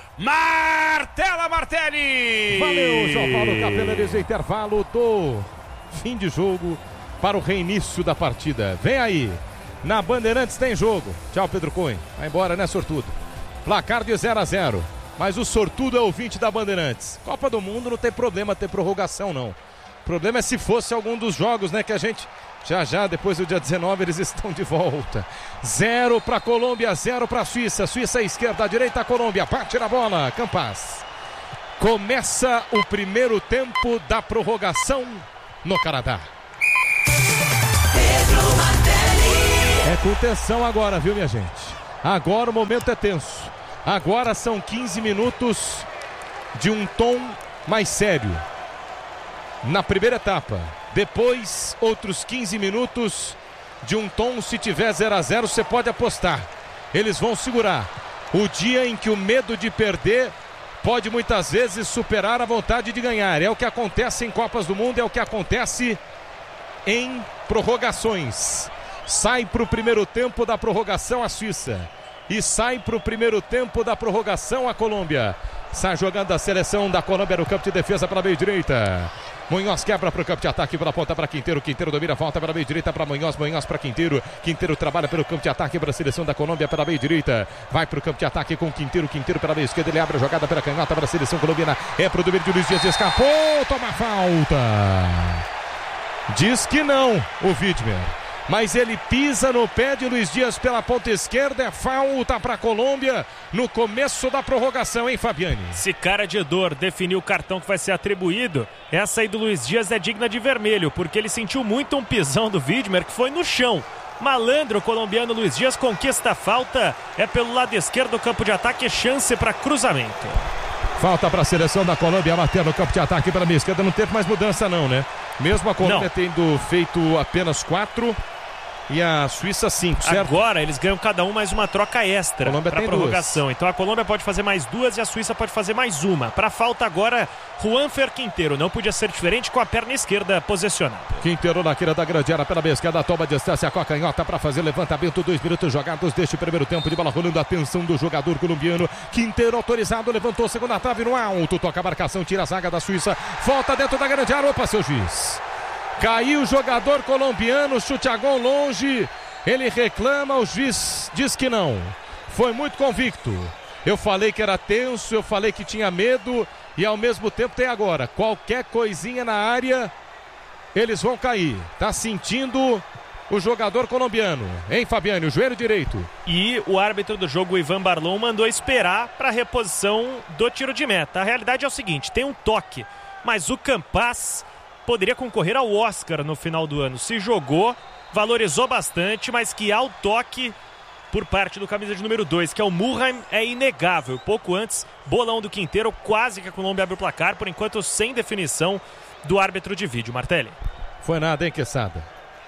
Martela Martelli! Valeu, João Paulo Capelanes, intervalo do fim de jogo para o reinício da partida. Vem aí, na Bandeirantes tem jogo. Tchau, Pedro Cunha. Vai embora, né, sortudo? Placar de zero a zero. Mas o sortudo é o ouvinte da Bandeirantes. Copa do Mundo não tem problema ter prorrogação, não. O problema é se fosse algum dos jogos, né, que a gente Já já, depois do dia dezenove, eles estão de volta. Zero para a Colômbia, zero para a Suíça. Suíça à esquerda, à direita a Colômbia. Bate na bola, Campas. Começa o primeiro tempo da prorrogação no Canadá. É com tensão agora, viu, minha gente? Agora o momento é tenso. Agora são quinze minutos de um tom mais sério. Na primeira etapa. Depois, outros quinze minutos de um tom, se tiver zero a zero, você pode apostar. Eles vão segurar. O dia em que o medo de perder pode muitas vezes superar a vontade de ganhar. É o que acontece em Copas do Mundo, é o que acontece em prorrogações. Sai para o primeiro tempo da prorrogação a Suíça. E sai para o primeiro tempo da prorrogação a Colômbia. Sai jogando a seleção da Colômbia no campo de defesa para a meia direita. Munhoz quebra para o campo de ataque, pela ponta para Quinteiro. Quinteiro domina, volta para a meia direita para Munhoz. Munhoz para Quinteiro. Quinteiro trabalha pelo campo de ataque para a seleção da Colômbia pela meia direita. Vai para o campo de ataque com Quinteiro. Quinteiro pela meia esquerda. Ele abre a jogada pela canhota para a seleção colombiana. É para o domínio de Luiz Dias. Escapou. Toma falta. Diz que não o Widmer. Mas ele pisa no pé de Luiz Dias pela ponta esquerda. É falta para a Colômbia no começo da prorrogação, hein, Fabiane? Se cara de dor definiu o cartão que vai ser atribuído, essa aí do Luiz Dias é digna de vermelho, porque ele sentiu muito um pisão do Widmer, que foi no chão. Malandro colombiano Luiz Dias conquista a falta. É pelo lado esquerdo do campo de ataque, chance para cruzamento. Falta para a seleção da Colômbia, bater no campo de ataque pela meia esquerda. Não teve mais mudança não, né? Mesmo a Colômbia não. Tendo feito apenas quatro e a Suíça cinco, certo? Agora eles ganham cada um mais uma troca extra para prorrogação. Duas. Então a Colômbia pode fazer mais duas e a Suíça pode fazer mais uma. Para falta agora, Juanfer Quinteiro. Não podia ser diferente com a perna esquerda posicionada. Quinteiro na queira da grande área pela meia esquerda. Toma distância com a canhota para fazer levantamento. Dois minutos jogados deste primeiro tempo de bola rolando. Atenção do jogador colombiano. Quinteiro autorizado, levantou segunda trave no alto. Toca a marcação, tira a zaga da Suíça. Volta dentro da grande área. Opa, seu juiz. Caiu o jogador colombiano, chute a gol longe. Ele reclama, o juiz diz que não. Foi muito convicto. Eu falei que era tenso, eu falei que tinha medo. E ao mesmo tempo tem agora. Qualquer coisinha na área, eles vão cair. Tá sentindo o jogador colombiano. Hein, Fabiane? O joelho direito. E o árbitro do jogo, Ivan Barlon, mandou esperar para a reposição do tiro de meta. A realidade é o seguinte, tem um toque, mas o Campas poderia concorrer ao Oscar no final do ano. Se jogou, valorizou bastante, mas que há o toque por parte do camisa de número dois, que é o Murheim, é inegável. Pouco antes, bolão do Quinteiro, quase que a Colômbia abre o placar, por enquanto sem definição do árbitro de vídeo. Martelli. Foi nada, hein, Quesada?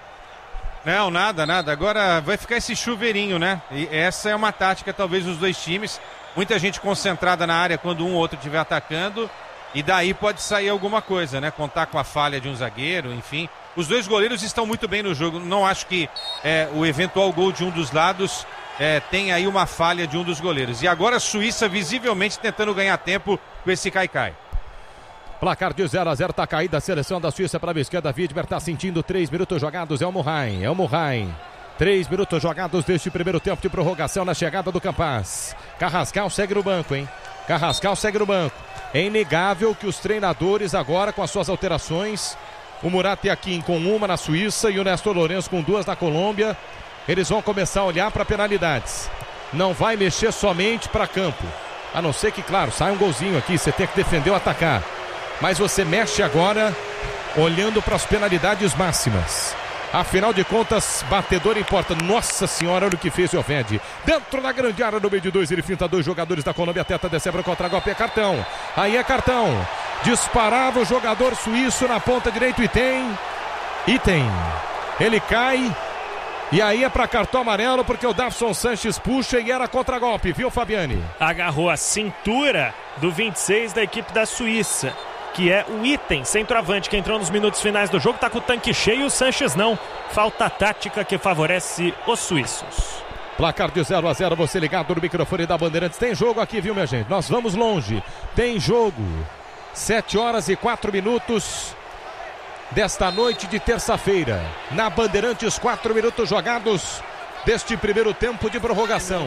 Não, nada, nada. Agora vai ficar esse chuveirinho, né? E essa é uma tática, talvez, dos dois times. Muita gente concentrada na área quando um ou outro estiver atacando. E daí pode sair alguma coisa, né? Contar com a falha de um zagueiro, enfim. Os dois goleiros estão muito bem no jogo. Não acho que é, o eventual gol de um dos lados é, tem aí uma falha de um dos goleiros. E agora a Suíça visivelmente tentando ganhar tempo com esse cai-cai. Placar de zero a zero, tá caída a seleção da Suíça para a esquerda. Widmer tá sentindo três minutos jogados. É o Murheim, é o Murheim. Três minutos jogados deste primeiro tempo de prorrogação na chegada do Campas. Carrascal segue no banco, hein? Carrascal segue no banco. É inegável que os treinadores agora com as suas alterações, o Murat Yakin com uma na Suíça e o Néstor Lourenço com duas na Colômbia, eles vão começar a olhar para penalidades. Não vai mexer somente para campo. A não ser que, claro, sai um golzinho aqui, você tem que defender ou atacar. Mas você mexe agora olhando para as penalidades máximas. Afinal de contas, batedor importa. Nossa senhora, olha o que fez o Oved. Dentro da grande área, no meio de dois, ele finta dois jogadores da Colômbia, tenta descer para o contra-golpe, é cartão. Aí é cartão. Disparava o jogador suíço na ponta direita e tem. E tem. Ele cai. E aí é para cartão amarelo, porque o Davinson Sanches puxa e era contra-golpe, viu, Fabiane? Agarrou a cintura do vinte e seis da equipe da Suíça, que é o Item, centroavante, que entrou nos minutos finais do jogo, tá com o tanque cheio, o Sanches não. Falta tática que favorece os suíços. Placar de zero a zero, você ligado no microfone da Bandeirantes. Tem jogo aqui, viu, minha gente? Nós vamos longe. Tem jogo. Sete horas e quatro minutos desta noite de terça-feira. Na Bandeirantes, quatro minutos jogados deste primeiro tempo de prorrogação.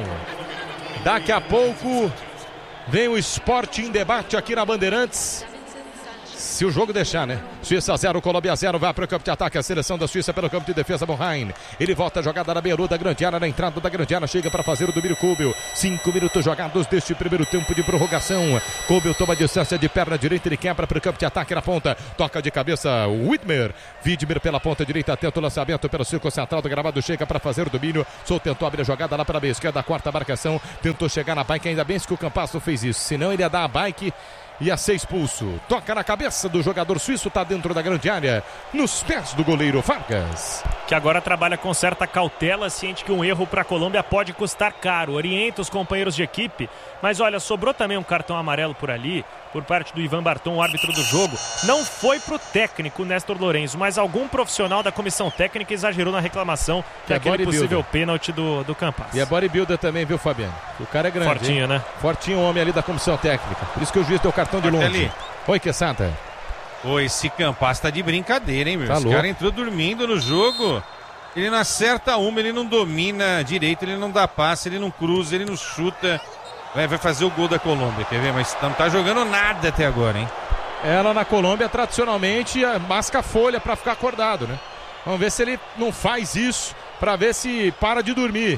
Daqui a pouco vem o Esporte em Debate aqui na Bandeirantes. Se o jogo deixar, né? Suíça zero, Colômbia zero, vai para o campo de ataque. A seleção da Suíça pelo campo de defesa, Bonhain. Ele volta a jogada na beirada da grande área, na entrada da grande área, chega para fazer o domínio Kobel. Cinco minutos jogados deste primeiro tempo de prorrogação. Kobel toma distância de perna direita, ele quebra para o campo de ataque na ponta. Toca de cabeça, Widmer. Widmer pela ponta direita, atento o lançamento pelo círculo central do gramado, chega para fazer o domínio. Sou tentou abrir a jogada lá para a meia esquerda, a quarta marcação. Tentou chegar na bike, ainda bem que o Campasso fez isso. Senão ele ia dar a bike. Ia ser expulso. Toca na cabeça do jogador suíço, está dentro da grande área, nos pés do goleiro Vargas. Que agora trabalha com certa cautela, ciente que um erro para a Colômbia pode custar caro. Orienta os companheiros de equipe, mas olha, sobrou também um cartão amarelo por ali, por parte do Ivan Barton, o árbitro do jogo. Não foi pro técnico Néstor Lourenço, mas algum profissional da comissão técnica exagerou na reclamação que é aquele possível pênalti do, do Campas. E é bodybuilder também, viu, Fabiano? O cara é grande. Fortinho, hein? Né? Fortinho, o homem ali da comissão técnica. Por isso que o juiz deu cartão de longe. Ali. Oi, Quesada. Ô, esse Campas tá de brincadeira, hein, meu? Tá esse cara entrou dormindo no jogo. Ele não acerta uma, ele não domina direito, ele não dá passe, ele não cruza, ele não chuta. Vai, vai fazer o gol da Colômbia, quer ver? Mas não tá jogando nada até agora, hein? Ela na Colômbia, tradicionalmente, masca a folha pra ficar acordado, né? Vamos ver se ele não faz isso, pra ver se para de dormir.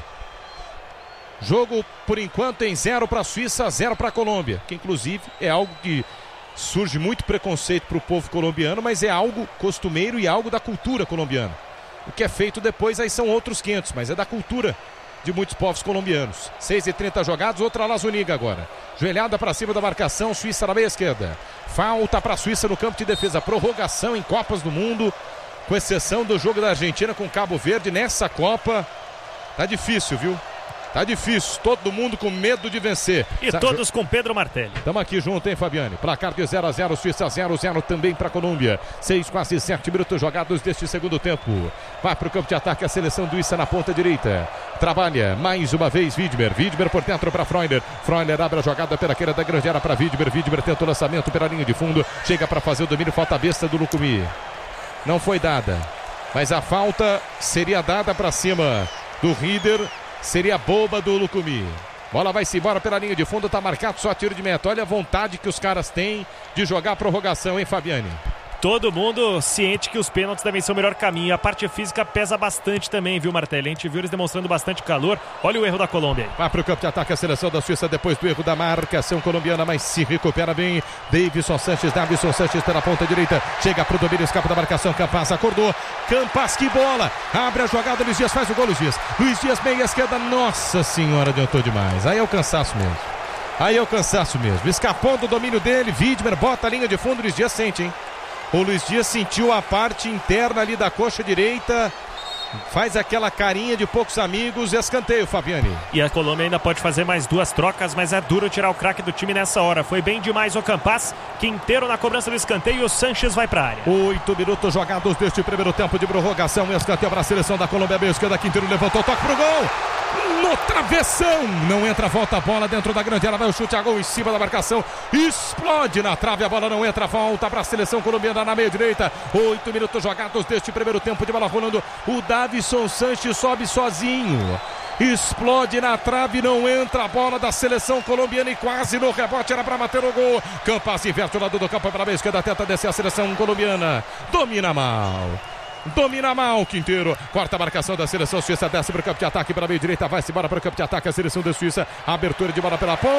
Jogo, por enquanto, em zero para a Suíça, zero para a Colômbia. Que, inclusive, é algo que surge muito preconceito para o povo colombiano, mas é algo costumeiro e algo da cultura colombiana. O que é feito depois, aí são outros quinhentos, mas é da cultura de muitos povos colombianos. seis e trinta jogados, outra lá Zuniga agora. Joelhada para cima da marcação, Suíça na meia esquerda. Falta para a Suíça no campo de defesa. Prorrogação em Copas do Mundo, com exceção do jogo da Argentina com Cabo Verde. Nessa Copa, tá difícil, viu? Tá difícil, todo mundo com medo de vencer. E Sa todos com Pedro Martelli. Estamos aqui junto, hein, Fabiane? Placar de zero a zero, Suíça zero a zero também para a Colômbia. seis, quase sete minutos jogados deste segundo tempo. Vai para o campo de ataque a seleção do Suíça na ponta direita. Trabalha mais uma vez Widmer. Widmer por dentro para Freuler. Freuler abre a jogada pela queira da grande área para Widmer. Widmer tenta o lançamento pela linha de fundo. Chega para fazer o domínio, falta a besta do Lucumi. Não foi dada, mas a falta seria dada para cima do Rieder. Seria boba do Lucumi. Bola vai-se embora pela linha de fundo, tá marcado só tiro de meta. Olha a vontade que os caras têm de jogar a prorrogação, hein, Fabiane? Todo mundo ciente que os pênaltis devem ser o melhor caminho. A parte física pesa bastante também, viu, Martelli? A gente viu eles demonstrando bastante calor. Olha o erro da Colômbia aí. Vai para o campo de ataque a seleção da Suíça depois do erro da marcação colombiana, mas se recupera bem. Davidson Sanches, Davidson Sanches pela ponta direita. Chega para o domínio, escapa da marcação. Campas acordou. Campas, que bola! Abre a jogada, Luiz Dias faz o gol, Luiz Dias. Luiz Dias, meia esquerda. Nossa senhora, adiantou demais. Aí é o cansaço mesmo. Aí é o cansaço mesmo. Escapou do domínio dele. Widmer bota a linha de fundo, Luiz Dias sente, hein? O Luiz Dias sentiu a parte interna ali da coxa direita. Faz aquela carinha de poucos amigos e escanteio, Fabiane. E a Colômbia ainda pode fazer mais duas trocas, mas é duro tirar o craque do time nessa hora. Foi bem demais o Campas. Quinteiro na cobrança do escanteio e o Sanches vai pra área. Oito minutos jogados deste primeiro tempo de prorrogação. Escanteio para a seleção da Colômbia. Meia esquerda, Quinteiro levantou, toque pro gol. No travessão. Não entra, volta a bola dentro da grande área. Vai o chute a gol em cima da marcação. Explode na trave, a bola não entra. Volta para a seleção colombiana na meia direita. Oito minutos jogados deste primeiro tempo de bola rolando. O Davidson Sanches sobe sozinho. Explode na trave, não entra a bola da seleção colombiana e quase no rebote era para bater o gol. Campas inverte o lado do campo para a esquerda, tenta descer a seleção colombiana. Domina mal. Domina mal, Quinteiro. Quarta marcação da seleção suíça, desce para o campo de ataque pela meia direita, vai-se embora para o campo de ataque a seleção da Suíça. Abertura de bola pela ponta.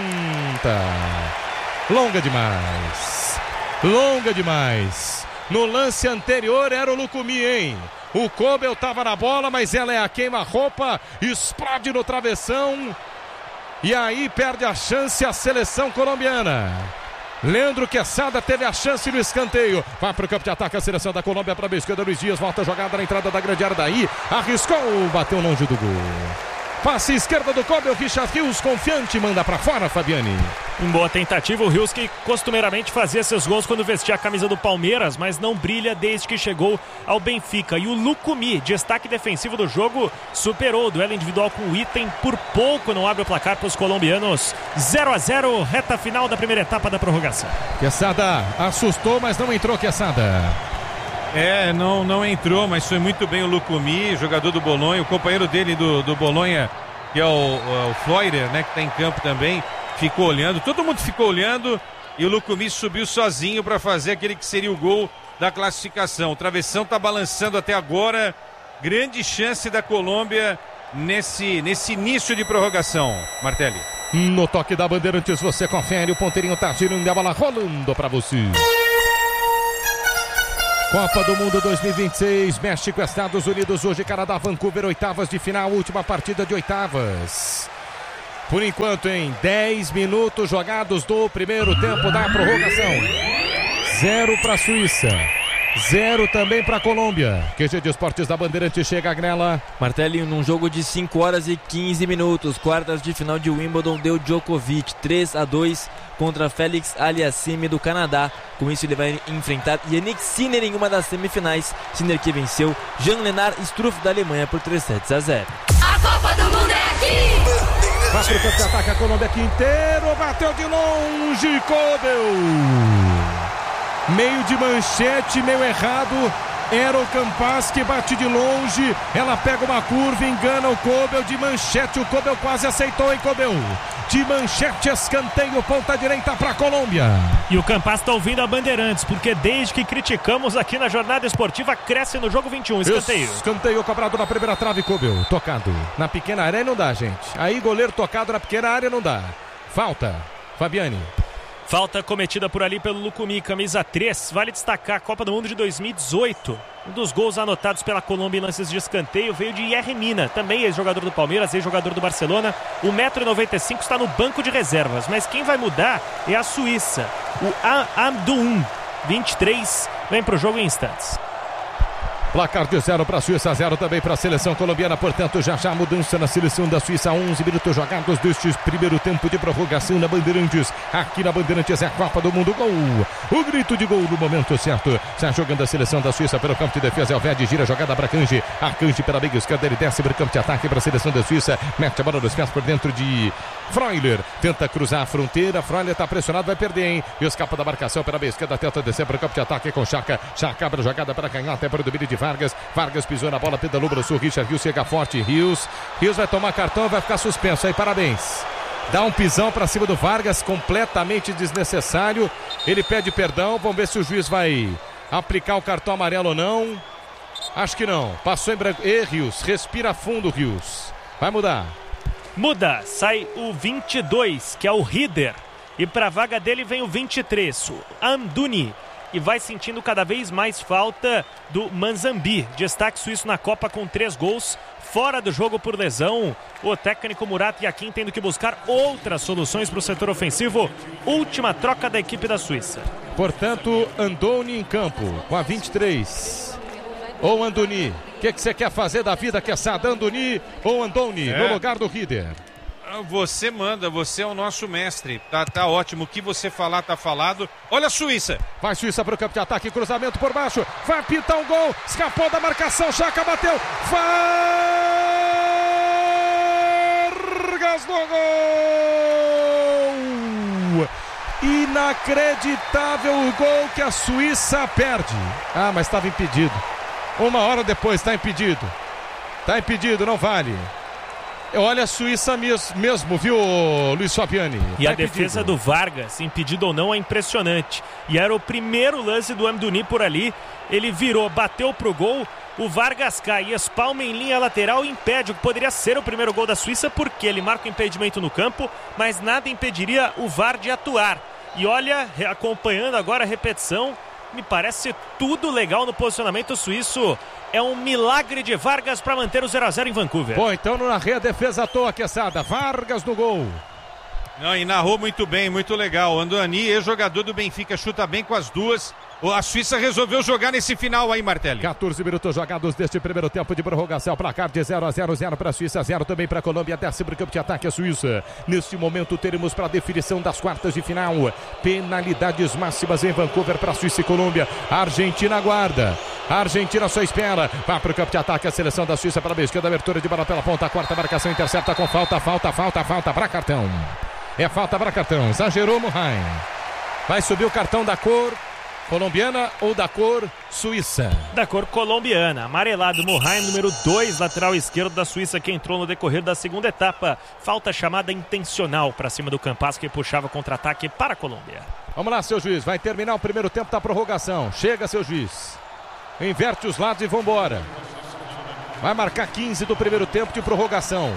Longa demais. Longa demais. No lance anterior era o Lucumi, hein? O Kobel estava na bola, mas ela é a queima-roupa. Explode no travessão. E aí perde a chance a seleção colombiana. Leandro Quesada teve a chance no escanteio. Vai para o campo de ataque a seleção da Colômbia para a esquerda. Luiz Dias volta a jogada na entrada da grande área. Daí arriscou, bateu longe do gol. Passe esquerda do Kobel, Richard Rios, confiante, manda para fora, Fabiane. Em boa tentativa, o Rios que costumeiramente fazia seus gols quando vestia a camisa do Palmeiras, mas não brilha desde que chegou ao Benfica. E o Lucumi, destaque defensivo do jogo, superou o duelo individual com o Item, por pouco não abre o placar para os colombianos. zero a zero, reta final da primeira etapa da prorrogação. Quesada assustou, mas não entrou, Quesada. É, não, não entrou, mas foi muito bem o Lucumi, jogador do Bolonha, o companheiro dele do, do Bolonha, que é o, o Fleurer, né, que está em campo também, ficou olhando, todo mundo ficou olhando, e o Lucumi subiu sozinho para fazer aquele que seria o gol da classificação. O travessão está balançando até agora. Grande chance da Colômbia nesse, nesse início de prorrogação, Martelli. No toque da Bandeirantes você confere, o ponteirinho tá girando e a bola rolando para você. Copa do Mundo dois mil e vinte e seis, México, Estados Unidos, hoje Canadá, Vancouver, oitavas de final, última partida de oitavas. Por enquanto, em dez minutos jogados do primeiro tempo da prorrogação. Zero para a Suíça. Zero também para a Colômbia. Q G de Esportes da Bandeirante chega a Grela. Martelli, num jogo de cinco horas e quinze minutos, quartas de final de Wimbledon, deu Djokovic três a dois contra Félix Aliassime do Canadá. Com isso ele vai enfrentar Yannick Sinner em uma das semifinais. Sinner que venceu Jan-Lennard Struff da Alemanha por três sets a zero. A Copa do Mundo é aqui! Vai pro campo de ataque a Colômbia aqui inteiro, bateu de longe, Kobel. Meio de manchete, meio errado. Era o Campas que bate de longe. Ela pega uma curva, engana o Kobel. De manchete, o Kobel quase aceitou, hein, Kobel? De manchete, escanteio, ponta direita para a Colômbia. E o Campas está ouvindo a Bandeirantes, porque desde que criticamos aqui na jornada esportiva, cresce no jogo vinte e um, escanteio. Escanteio cobrado na primeira trave, Kobel. Tocado na pequena área não dá, gente. Aí goleiro tocado na pequena área não dá. Falta, Fabiane. Falta cometida por ali pelo Lucumi, camisa três. Vale destacar a Copa do Mundo de dois mil e dezoito. Um dos gols anotados pela Colômbia em lances de escanteio veio de Yerry Mina, também ex-jogador do Palmeiras, ex-jogador do Barcelona. O um metro e noventa e cinco está no banco de reservas, mas quem vai mudar é a Suíça. O Amdoun, vinte e três, vem para o jogo em instantes. Placar de zero para a Suíça, zero também para a seleção colombiana. Portanto, já já mudança na seleção da Suíça. onze minutos jogados deste primeiro tempo de prorrogação na Bandeirantes. Aqui na Bandeirantes é a Copa do Mundo. Gol! O grito de gol no momento certo. Está jogando a seleção da Suíça pelo campo de defesa. Elvede gira a jogada para Kanji. A Kanji pela meia esquerda. Ele desce para o campo de ataque para a seleção da Suíça. Mete a bola nos pés por dentro de Freuler. Tenta cruzar a fronteira. Freuler está pressionado, vai perder, hein? E escapa da marcação pela meia esquerda. Tenta descer para o campo de ataque com Chaka. Chaka abre a jogada para ganhar até para o domínio de Vargas. Vargas pisou na bola, pedalou para o sul. Richard Rios chega forte. Rios. Rios vai tomar cartão, vai ficar suspenso aí. Parabéns. Dá um pisão para cima do Vargas, completamente desnecessário. Ele pede perdão. Vamos ver se o juiz vai aplicar o cartão amarelo ou não. Acho que não. Passou em branco. E Rios, respira fundo, Rios. Vai mudar. Muda. Sai o vinte e dois, que é o Rieder. E para a vaga dele vem o vinte e três, o Amdouni. E vai sentindo cada vez mais falta do Manzambi. Destaque suíço na Copa com três gols. Fora do jogo por lesão. O técnico Murat Yakin tendo que buscar outras soluções para o setor ofensivo. Última troca da equipe da Suíça. Portanto, Andoni em campo com a vinte e três. Ou Andoni. O que você que quer fazer da vida, Quesada? Andoni ou Andoni é. no lugar do Rieder? Você manda, você é o nosso mestre. Tá, tá ótimo. O que você falar, tá falado. Olha a Suíça. Vai Suíça para o campo de ataque. Cruzamento por baixo. Vai pintar um gol. Escapou da marcação. Chaka bateu. Vargas no gol. Inacreditável o gol que a Suíça perde. Ah, mas estava impedido. Uma hora depois está impedido. Está impedido, não vale. Olha a Suíça mesmo, mesmo viu, Luiz Fabiani? E tá a impedido. Defesa do Vargas, impedido ou não, é impressionante. E era o primeiro lance do Amdouni por ali. Ele virou, bateu pro gol. O Vargas cai, espalma em linha lateral e impede o que poderia ser o primeiro gol da Suíça, porque ele marca o impedimento no campo, mas nada impediria o V A R de atuar. E olha, acompanhando agora a repetição, me parece tudo legal no posicionamento suíço. É um milagre de Vargas para manter o zero a zero em Vancouver. Bom, então não narrei a defesa à toa, Quesada. Vargas no gol. Não, e narrou muito bem, muito legal. Andoni, ex-jogador do Benfica, chuta bem com as duas. A Suíça resolveu jogar nesse final aí, Martelli. quatorze minutos jogados deste primeiro tempo de prorrogação. Placar de zero a zero, zero para a Suíça, zero também para a Colômbia. Desce para o campo de ataque a Suíça. Neste momento teremos para a definição das quartas de final. Penalidades máximas em Vancouver para a Suíça e Colômbia. A Argentina aguarda. A Argentina só espera. Vai para o campo de ataque a seleção da Suíça pela esquerda. Abertura de bola pela ponta. A quarta marcação intercepta com falta, falta, falta, falta para cartão. É falta para cartão. Exagerou Murray. Vai subir o cartão da cor. colombiana ou da cor suíça? Da cor colombiana. Amarelado, Mohaim, número dois, lateral esquerdo da Suíça, que entrou no decorrer da segunda etapa. Falta chamada intencional para cima do Campas, que puxava contra-ataque para a Colômbia. Vamos lá, seu juiz. Vai terminar o primeiro tempo da prorrogação. Chega, seu juiz. Inverte os lados e vambora. Vai marcar quinze do primeiro tempo de prorrogação.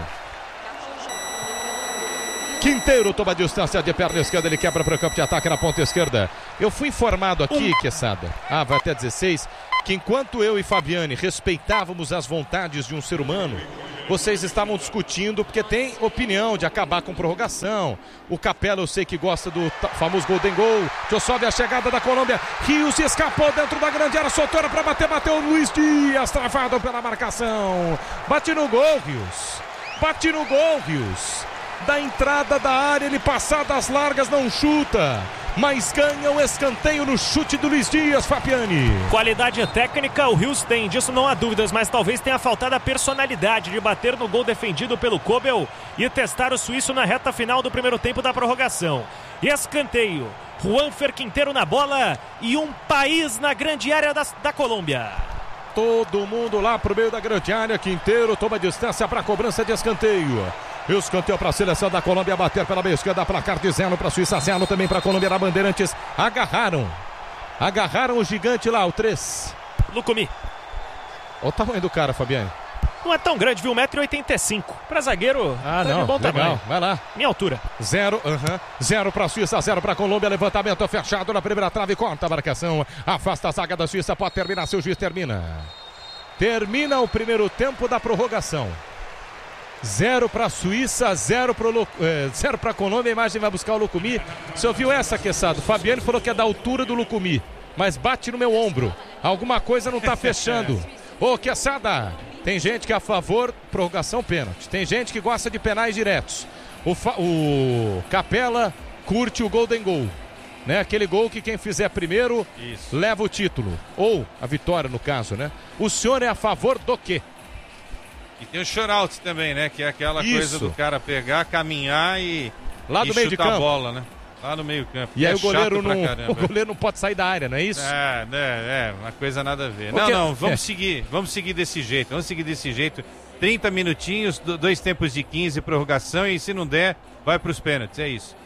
Quinteiro toma a distância de perna esquerda, ele quebra para o campo de ataque na ponta esquerda. Eu fui informado aqui, um. Quesada, ah, vai até dezesseis, que enquanto eu e Fabiane respeitávamos as vontades de um ser humano, vocês estavam discutindo, porque tem opinião de acabar com prorrogação. O Capela eu sei que gosta do famoso Golden Goal. Deixa eu só ver a chegada da Colômbia. Rios escapou dentro da grande área, soltou para bater, bateu o Luiz Dias, travado pela marcação. Bate no gol, Rios. Bate no gol, Rios. Da entrada da área, ele passadas largas, não chuta, mas ganha o escanteio no chute do Luiz Dias, Fabiani. Qualidade técnica o Rios tem, disso não há dúvidas, mas talvez tenha faltado a personalidade de bater no gol defendido pelo Kobel e testar o suíço na reta final do primeiro tempo da prorrogação. Escanteio, Juanfer Quinteiro na bola e um país na grande área da, da Colômbia. Todo mundo lá pro meio da grande área, Quinteiro toma distância para a cobrança de escanteio. Escanteio para a seleção da Colômbia bater pela meia esquerda, placar de zero para a Suíça, zero também para a Colômbia na Bandeirantes. Agarraram, agarraram o gigante lá, o três. Lucumi. Olha o tamanho do cara, Fabiane. Não é tão grande, viu? um metro e oitenta e cinco. Para zagueiro, ah, tá não, de bom legal. tamanho. Vai lá. Minha altura. Zero, uhum. Zero para a Suíça, zero para a Colômbia. Levantamento fechado na primeira trave, corta a marcação. Afasta a zaga da Suíça, pode terminar, seu juiz termina. Termina o primeiro tempo da prorrogação. Zero para a Suíça, zero para é, zero para a Colômbia. A imagem vai buscar o Lucumi. Você ouviu essa, Quesado? Fabiano falou que é da altura do Lucumi, mas bate no meu ombro. Alguma coisa não está fechando. Ô, Quesada, tem gente que é a favor, prorrogação, pênalti. Tem gente que gosta de penais diretos. O, fa... o Capela curte o Golden Goal, né? Aquele gol que quem fizer primeiro Isso. leva o título, ou a vitória no caso, né? O senhor é a favor do quê? E tem o shutout também, né? Que é aquela Isso. coisa do cara pegar, caminhar e, lá e do meio de chutar campo. a bola, né? Lá no meio campo. E é aí o goleiro, não, o goleiro não pode sair da área, não é isso? É, é, é uma coisa nada a ver. Porque... Não, não, vamos é. seguir, vamos seguir desse jeito, vamos seguir desse jeito. trinta minutinhos, dois tempos de quinze, prorrogação, e se não der, vai para os pênaltis, é isso.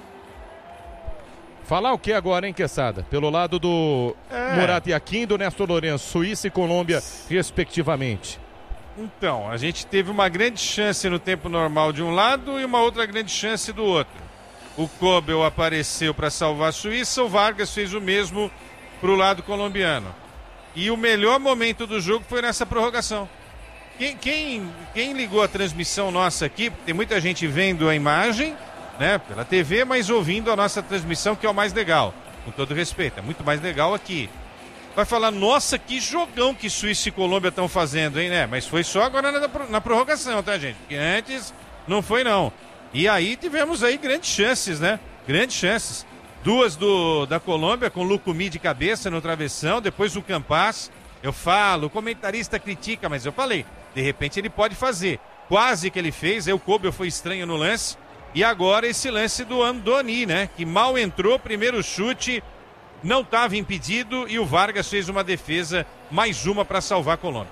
Falar o que agora, hein, Quesada? Pelo lado do é. Murat Yakin, do Néstor Lourenço, Suíça e Colômbia, respectivamente. Então, a gente teve uma grande chance no tempo normal de um lado e uma outra grande chance do outro. O Kobel apareceu para salvar a Suíça, o Vargas fez o mesmo para o lado colombiano. E o melhor momento do jogo foi nessa prorrogação. Quem, quem, quem ligou a transmissão nossa aqui, tem muita gente vendo a imagem, né, pela T V, mas ouvindo a nossa transmissão, que é o mais legal. Com todo respeito, é muito mais legal aqui. Vai falar, nossa, que jogão que Suíça e Colômbia estão fazendo, hein, né? Mas foi só agora na, na prorrogação, tá, gente? Porque antes não foi, não. E aí tivemos aí grandes chances, né? Grandes chances. Duas do, da Colômbia, com o Lucumi de cabeça no travessão, depois o Campas. Eu falo, o comentarista critica, mas eu falei, de repente ele pode fazer. Quase que ele fez, aí o Kobel foi estranho no lance. E agora esse lance do Andoni, né? Que mal entrou, primeiro chute... Não estava impedido e o Vargas fez uma defesa, mais uma para salvar a Colômbia.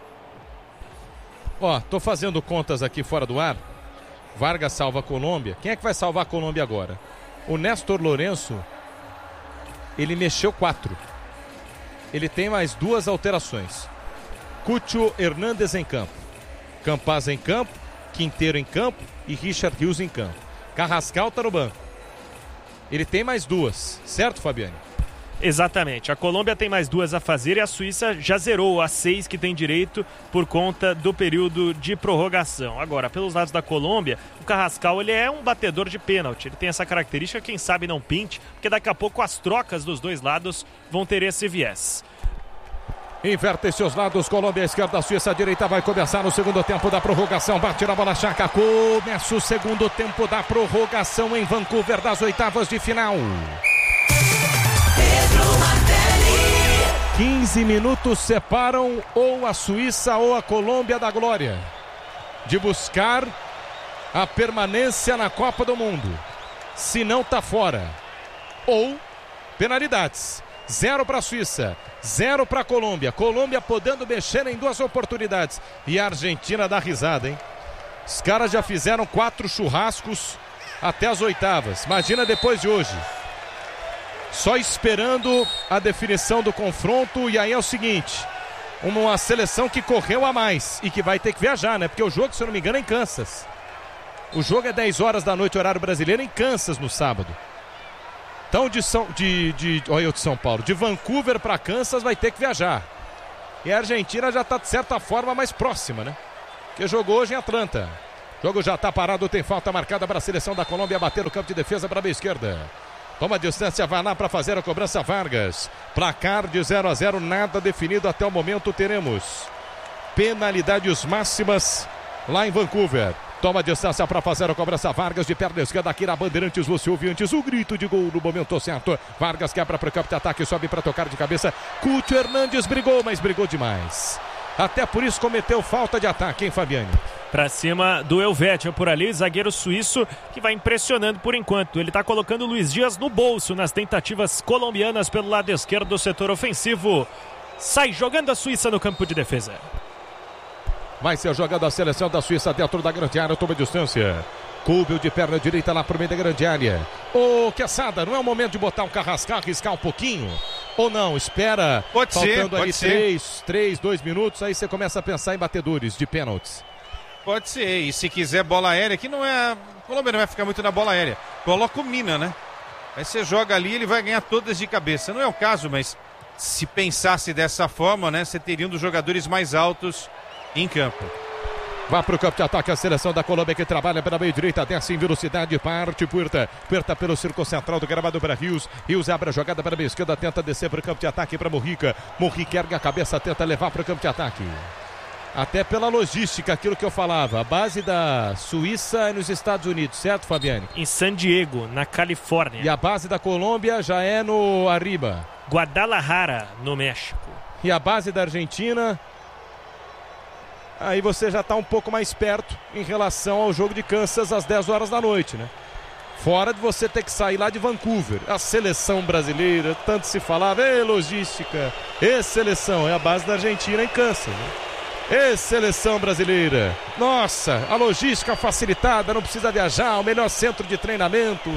Ó, tô fazendo contas aqui fora do ar. Vargas salva a Colômbia. Quem é que vai salvar a Colômbia agora? O Néstor Lourenço, ele mexeu quatro. Ele tem mais duas alterações. Cúcio Hernández em campo. Campas em campo, Quinteiro em campo e Richard Rios em campo. Carrascal tá no banco. Ele tem mais duas, certo, Fabiane? Exatamente, a Colômbia tem mais duas a fazer e a Suíça já zerou as seis que tem direito por conta do período de prorrogação. Agora, pelos lados da Colômbia, o Carrascal ele é um batedor de pênalti, ele tem essa característica, quem sabe não pinte, porque daqui a pouco as trocas dos dois lados vão ter esse viés. Invertem seus lados, Colômbia à esquerda, Suíça à direita, vai começar no segundo tempo da prorrogação, bate na bola, Chaca, começa o segundo tempo da prorrogação em Vancouver, das oitavas de final. quinze minutos separam ou a Suíça ou a Colômbia da glória de buscar a permanência na Copa do Mundo. Se não tá fora. Ou penalidades. zero para a Suíça, zero para a Colômbia. Colômbia podendo mexer em duas oportunidades. E a Argentina dá risada, hein? Os caras já fizeram quatro churrascos até as oitavas. Imagina depois de hoje. Só esperando a definição do confronto. E aí é o seguinte, uma seleção que correu a mais e que vai ter que viajar, né? Porque o jogo, se eu não me engano, é em Kansas. O jogo é dez horas da noite, horário brasileiro, em Kansas no sábado. Então de São, de, de, olha eu de São Paulo, de Vancouver para Kansas vai ter que viajar. E a Argentina já está de certa forma mais próxima, né? Porque jogou hoje em Atlanta. O jogo já está parado, tem falta marcada para a seleção da Colômbia bater no campo de defesa para a meia esquerda. Toma a distância, vai lá para fazer a cobrança Vargas. Placar de zero a zero, nada definido até o momento. Teremos penalidades máximas lá em Vancouver. Toma a distância para fazer a cobrança Vargas de perna esquerda aqui na Bandeirantes. Você ouviu antes o grito de gol no momento certo. Vargas quebra para o campo de ataque, sobe para tocar de cabeça. Cúcio Hernandes brigou, mas brigou demais. Até por isso cometeu falta de ataque, hein, Fabiane? Pra cima do Helvétia por ali, zagueiro suíço que vai impressionando por enquanto. Ele tá colocando o Luiz Dias no bolso nas tentativas colombianas pelo lado esquerdo do setor ofensivo. Sai jogando a Suíça no campo de defesa. Vai ser jogando a seleção da Suíça dentro da grande área, toma distância. Cúbio de perna direita lá pro meio da grande área. Ô, Quesada, não é o momento de botar um carrascal, arriscar um pouquinho? Ou não? Espera, pode faltando ser, pode ali ser. três, três, dois minutos, aí você começa a pensar em batedores de pênaltis. Pode ser, e se quiser bola aérea, que não é... A Colômbia não vai ficar muito na bola aérea. Coloca o Mina, né? Aí você joga ali, ele vai ganhar todas de cabeça. Não é o caso, mas se pensasse dessa forma, né? Você teria um dos jogadores mais altos em campo. Vai para o campo de ataque a seleção da Colômbia que trabalha pela meia direita, desce em velocidade, parte Puerta, Puerta pelo círculo central do gramado para Rios, Rios abre a jogada para a meia esquerda, tenta descer para o campo de ataque para Morrica, Morrica ergue a cabeça, tenta levar para o campo de ataque. Até pela logística, aquilo que eu falava, a base da Suíça é nos Estados Unidos, certo, Fabiane? Em San Diego, na Califórnia. E a base da Colômbia já é no Arriba. Guadalajara, no México. E a base da Argentina... Aí você já está um pouco mais perto em relação ao jogo de Kansas às dez horas da noite, né? Fora de você ter que sair lá de Vancouver. A seleção brasileira, tanto se falava, é logística, é seleção, é a base da Argentina em Kansas, né? É seleção brasileira. Nossa, a logística facilitada, não precisa viajar, o melhor centro de treinamento.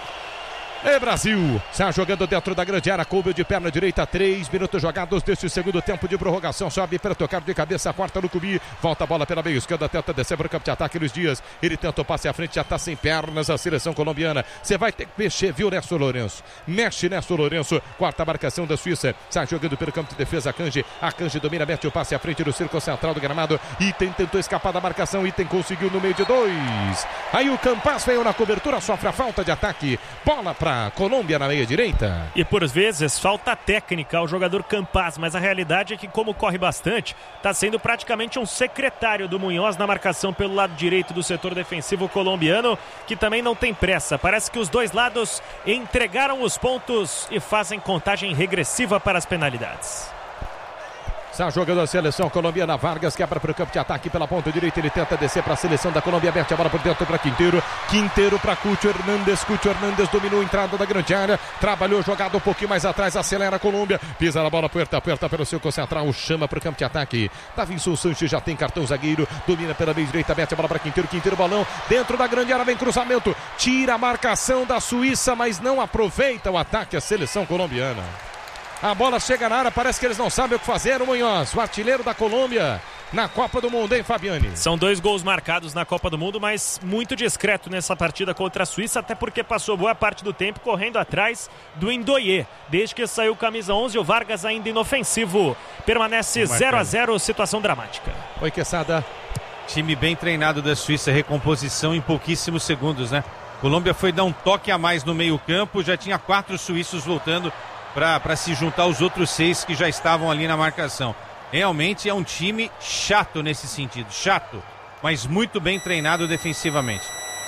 É Brasil, está jogando dentro da grande área, Cúbio de perna direita, três minutos jogados deste segundo tempo de prorrogação, sobe para tocar de cabeça, corta no Cubi, volta a bola pela meia esquerda, tenta descer para o campo de ataque, Luiz Dias, ele tenta o passe à frente, já está sem pernas a seleção colombiana, você vai ter que mexer, viu, Néstor Lourenço, mexe Néstor Lourenço, quarta marcação da Suíça, está jogando pelo campo de defesa, a Kanji, a Kanji domina, mete o passe à frente do círculo central do gramado, Item tentou escapar da marcação, Item conseguiu no meio de dois, aí o Campas veio na cobertura, sofre a falta de ataque, bola para Colômbia na meia direita. E por vezes falta técnica ao jogador Campas, mas a realidade é que, como corre bastante, está sendo praticamente um secretário do Munhoz na marcação pelo lado direito do setor defensivo colombiano, que também não tem pressa. Parece que os dois lados entregaram os pontos e fazem contagem regressiva para as penalidades. Está jogando a seleção colombiana, Vargas quebra para o campo de ataque pela ponta direita, ele tenta descer para a seleção da Colômbia, mete a bola por dentro para Quinteiro, Quinteiro para Cúcio Hernandes, Cúcio Hernandes dominou a entrada da grande área, trabalhou jogado um pouquinho mais atrás, acelera a Colômbia, pisa na bola, Puerta, Puerta pelo seu concentral, chama para o campo de ataque, Davinson Sanches já tem cartão zagueiro, domina pela meia direita, mete a bola para Quinteiro, Quinteiro balão, dentro da grande área vem cruzamento, tira a marcação da Suíça, mas não aproveita o ataque a seleção colombiana. A bola chega na área, parece que eles não sabem o que fazer. O Munhoz, o artilheiro da Colômbia na Copa do Mundo, hein, Fabiane? São dois gols marcados na Copa do Mundo, mas muito discreto nessa partida contra a Suíça, até porque passou boa parte do tempo correndo atrás do Ndoye. Desde que saiu camisa onze, o Vargas ainda inofensivo. Permanece zero a zero, situação dramática. Oi, Quesada. Time bem treinado da Suíça, recomposição em pouquíssimos segundos, né? Colômbia foi dar um toque a mais no meio campo, já tinha quatro suíços voltando para se juntar aos outros seis que já estavam ali na marcação. Realmente é um time chato nesse sentido, chato, mas muito bem treinado defensivamente.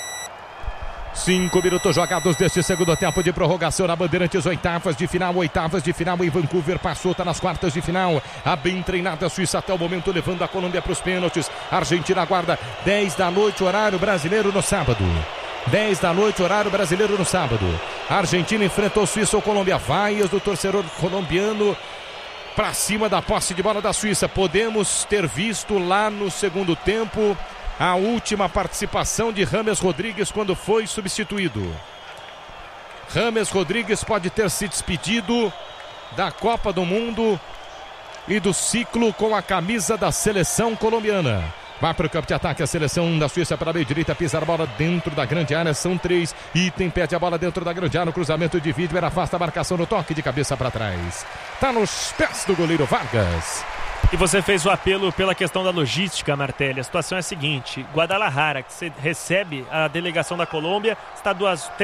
Cinco minutos jogados deste segundo tempo de prorrogação na Bandeirantes, oitavas de final, oitavas de final em Vancouver, passou, tá nas quartas de final. A bem treinada Suíça até o momento levando a Colômbia para os pênaltis. A Argentina aguarda dez da noite, horário brasileiro no sábado. dez da noite, horário brasileiro no sábado. A Argentina enfrentou Suíça ou Colômbia. Vaias do torcedor colombiano para cima da posse de bola da Suíça. Podemos ter visto lá no segundo tempo a última participação de James Rodrigues quando foi substituído. James Rodrigues pode ter se despedido da Copa do Mundo e do ciclo com a camisa da seleção colombiana. Vai para o campo de ataque a seleção da Suíça para a meio direita, pisa a bola dentro da grande área, são três, Item pede a bola dentro da grande área, no cruzamento de vídeo, era afasta a marcação no toque de cabeça para trás. Tá nos pés do goleiro Vargas. E você fez o apelo pela questão da logística, Martelli. A situação é a seguinte: Guadalajara, que você recebe a delegação da Colômbia, está duas,